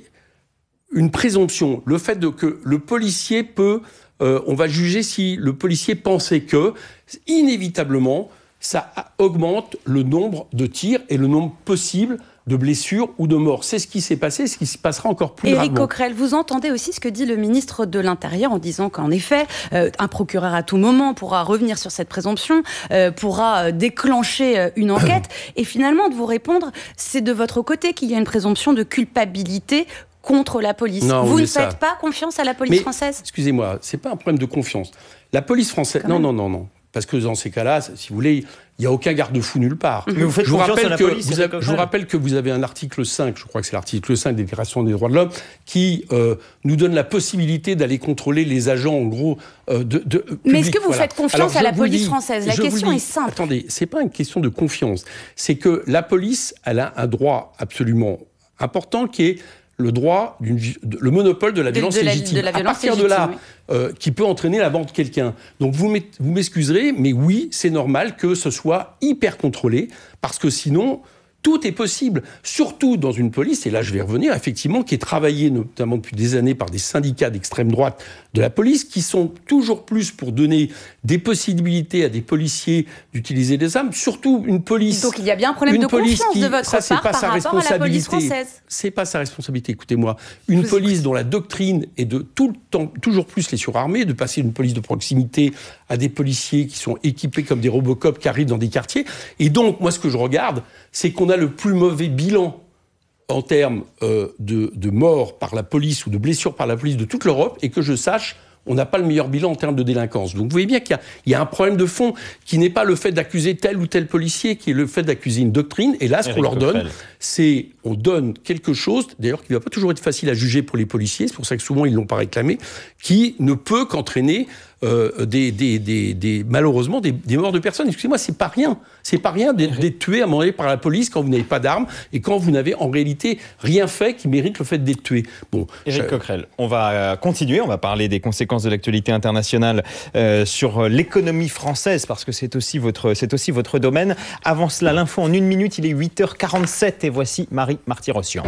une présomption, le fait de, que le policier peut... Euh, on va juger si le policier pensait que, inévitablement, ça augmente le nombre de tirs et le nombre possible de blessures ou de morts. C'est ce qui s'est passé, ce qui se passera encore plus Éric gravement. Coquerel, vous entendez aussi ce que dit le ministre de l'Intérieur en disant qu'en effet, euh, un procureur à tout moment pourra revenir sur cette présomption, euh, pourra déclencher euh, une enquête, et finalement de vous répondre, c'est de votre côté qu'il y a une présomption de culpabilité contre la police. Non, vous ne ça... faites pas confiance à la police mais, française ? Excusez-moi, c'est pas un problème de confiance. La police française... Non, non, non, non. Parce que dans ces cas-là, si vous voulez, il n'y a aucun garde-fou nulle part. Mais vous faites je vous confiance à la que police, vous avez, Je vous rappelle que vous avez un article cinq, je crois que c'est l'article cinq des Déclarations des droits de l'homme, qui euh, nous donne la possibilité d'aller contrôler les agents, en gros, euh, de, de publics. Mais est-ce que vous voilà. faites confiance Alors, à la police dis, française ? La question dis, est simple. Attendez, c'est pas une question de confiance. C'est que la police, elle a un droit absolument important qui est le droit, d'une, le monopole de la violence de, de la, légitime. De la violence à partir légitime, de là, oui. euh, qui peut entraîner la mort de quelqu'un. Donc vous m'excuserez, mais oui, c'est normal que ce soit hyper contrôlé, parce que sinon, tout est possible. Surtout dans une police, et là je vais revenir, effectivement, qui est travaillée notamment depuis des années par des syndicats d'extrême droite de la police, qui sont toujours plus pour donner des possibilités à des policiers d'utiliser des armes, surtout une police... Donc il y a bien un problème de confiance qui, de votre ça, part pas par sa rapport à la police française. C'est pas sa responsabilité, écoutez-moi. Une Vous police écoutez. dont la doctrine est de tout le temps, toujours plus les surarmés, de passer d'une police de proximité à des policiers qui sont équipés comme des Robocop qui arrivent dans des quartiers. Et donc, moi, ce que je regarde, c'est qu'on a le plus mauvais bilan en termes euh, de, de morts par la police ou de blessures par la police de toute l'Europe, et que je sache, on n'a pas le meilleur bilan en termes de délinquance. Donc vous voyez bien qu'il y a, il y a un problème de fond qui n'est pas le fait d'accuser tel ou tel policier, qui est le fait d'accuser une doctrine. Et là, ce qu'on leur donne, c'est on donne quelque chose, d'ailleurs qui ne va pas toujours être facile à juger pour les policiers, c'est pour ça que souvent ils ne l'ont pas réclamé, qui ne peut qu'entraîner euh, des, des, des, des, malheureusement des, des morts de personnes. Excusez-moi, c'est pas rien. C'est pas rien d'être, d'être tué à un moment donné par la police quand vous n'avez pas d'armes et quand vous n'avez en réalité rien fait qui mérite le fait d'être tué. Bon, Éric je... Coquerel, on va continuer, on va parler des conséquences de l'actualité internationale euh, sur l'économie française, parce que c'est aussi votre, c'est aussi votre domaine. Avant cela, l'info en une minute, il est huit heures quarante-sept et voici Marie Marty-Rossian.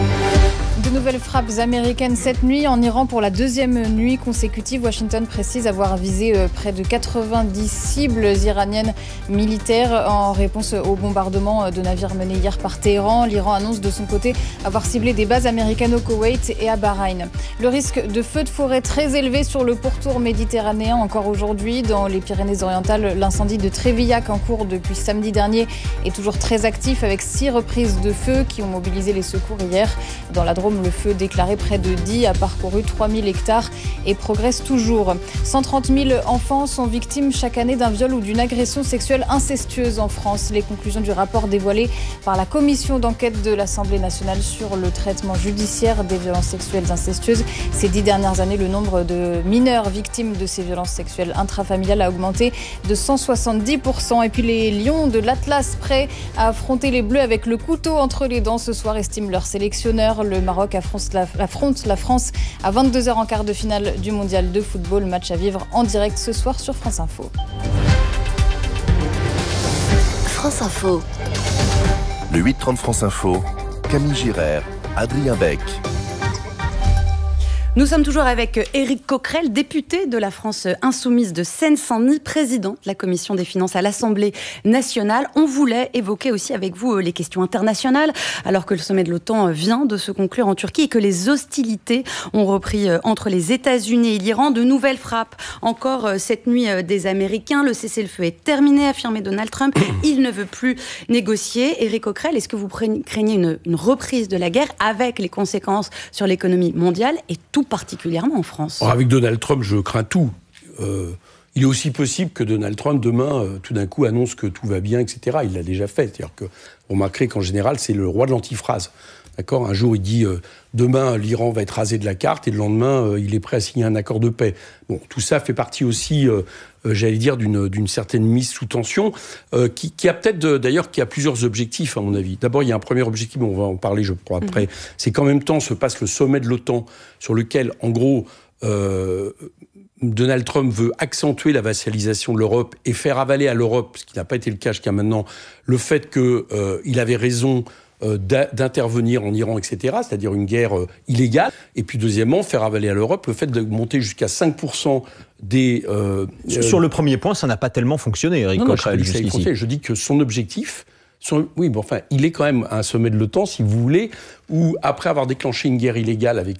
De nouvelles frappes américaines cette nuit en Iran pour la deuxième nuit consécutive. Washington précise avoir visé près de quatre-vingt-dix cibles iraniennes militaires en réponse au bombardement de navires menés hier par Téhéran. L'Iran annonce de son côté avoir ciblé des bases américaines au Koweït et à Bahreïn. Le risque de feux de forêt très élevé sur le pourtour méditerranéen encore aujourd'hui. Dans les Pyrénées-Orientales, l'incendie de Trévillac en cours depuis samedi dernier est toujours très actif avec six reprises de feu qui ont mobilisé les secours hier. Dans la Drôme le feu déclaré près de Die a parcouru trois mille hectares et progresse toujours. cent trente mille enfants sont victimes chaque année d'un viol ou d'une agression sexuelle incestueuse en France. Les conclusions du rapport dévoilé par la commission d'enquête de l'Assemblée nationale sur le traitement judiciaire des violences sexuelles incestueuses. Ces dix dernières années, le nombre de mineurs victimes de ces violences sexuelles intrafamiliales a augmenté de cent soixante-dix pour cent. Et puis les Lions de l'Atlas, prêts à affronter les Bleus avec le couteau entre les dents ce soir, estime leur sélectionneur. Le Maroc affronte la, affronte la France à vingt-deux heures en quart de finale du mondial de football. Match à vivre en direct ce soir sur France Info. France Info. Le huit trente France Info, Camille Girard, Adrien Beck. Nous sommes toujours avec Éric Coquerel, député de la France Insoumise de Seine-Saint-Denis, président de la Commission des Finances à l'Assemblée nationale. On voulait évoquer aussi avec vous les questions internationales, alors que le sommet de l'OTAN vient de se conclure en Turquie et que les hostilités ont repris entre les États-Unis et l'Iran. De nouvelles frappes encore cette nuit des Américains. Le cessez-le-feu est terminé, a affirmé Donald Trump. Il ne veut plus négocier. Éric Coquerel, est-ce que vous craignez une, une reprise de la guerre avec les conséquences sur l'économie mondiale et tout particulièrement en France? Alors avec Donald Trump, je crains tout. Euh, il est aussi possible que Donald Trump, demain, euh, tout d'un coup, annonce que tout va bien, et cetera. Il l'a déjà fait. C'est-à-dire que, vous remarquerez qu'en général, c'est le roi de l'antiphrase. D'accord ? Un jour, il dit euh, demain, l'Iran va être rasé de la carte, et le lendemain, euh, il est prêt à signer un accord de paix. Bon, tout ça fait partie aussi, euh, euh, j'allais dire, d'une, d'une certaine mise sous tension, euh, qui, qui a peut-être, de, d'ailleurs, qui a plusieurs objectifs, à mon avis. D'abord, il y a un premier objectif, mais on va en parler, je crois, après. Mmh. C'est qu'en même temps se passe le sommet de l'OTAN, sur lequel, en gros, euh, Donald Trump veut accentuer la vassalisation de l'Europe et faire avaler à l'Europe, ce qui n'a pas été le cas jusqu'à maintenant, le fait qu'il euh, avait raison d'intervenir en Iran, et cetera, c'est-à-dire une guerre euh, illégale. Et puis, deuxièmement, faire avaler à l'Europe le fait de monter jusqu'à cinq pour cent des... Euh, Sur euh, le premier point, ça n'a pas tellement fonctionné, Éric Coquerel, jusqu'ici. Je dis que son objectif... Son, oui, bon, enfin, il est quand même à un sommet de l'OTAN, si vous voulez, où, après avoir déclenché une guerre illégale avec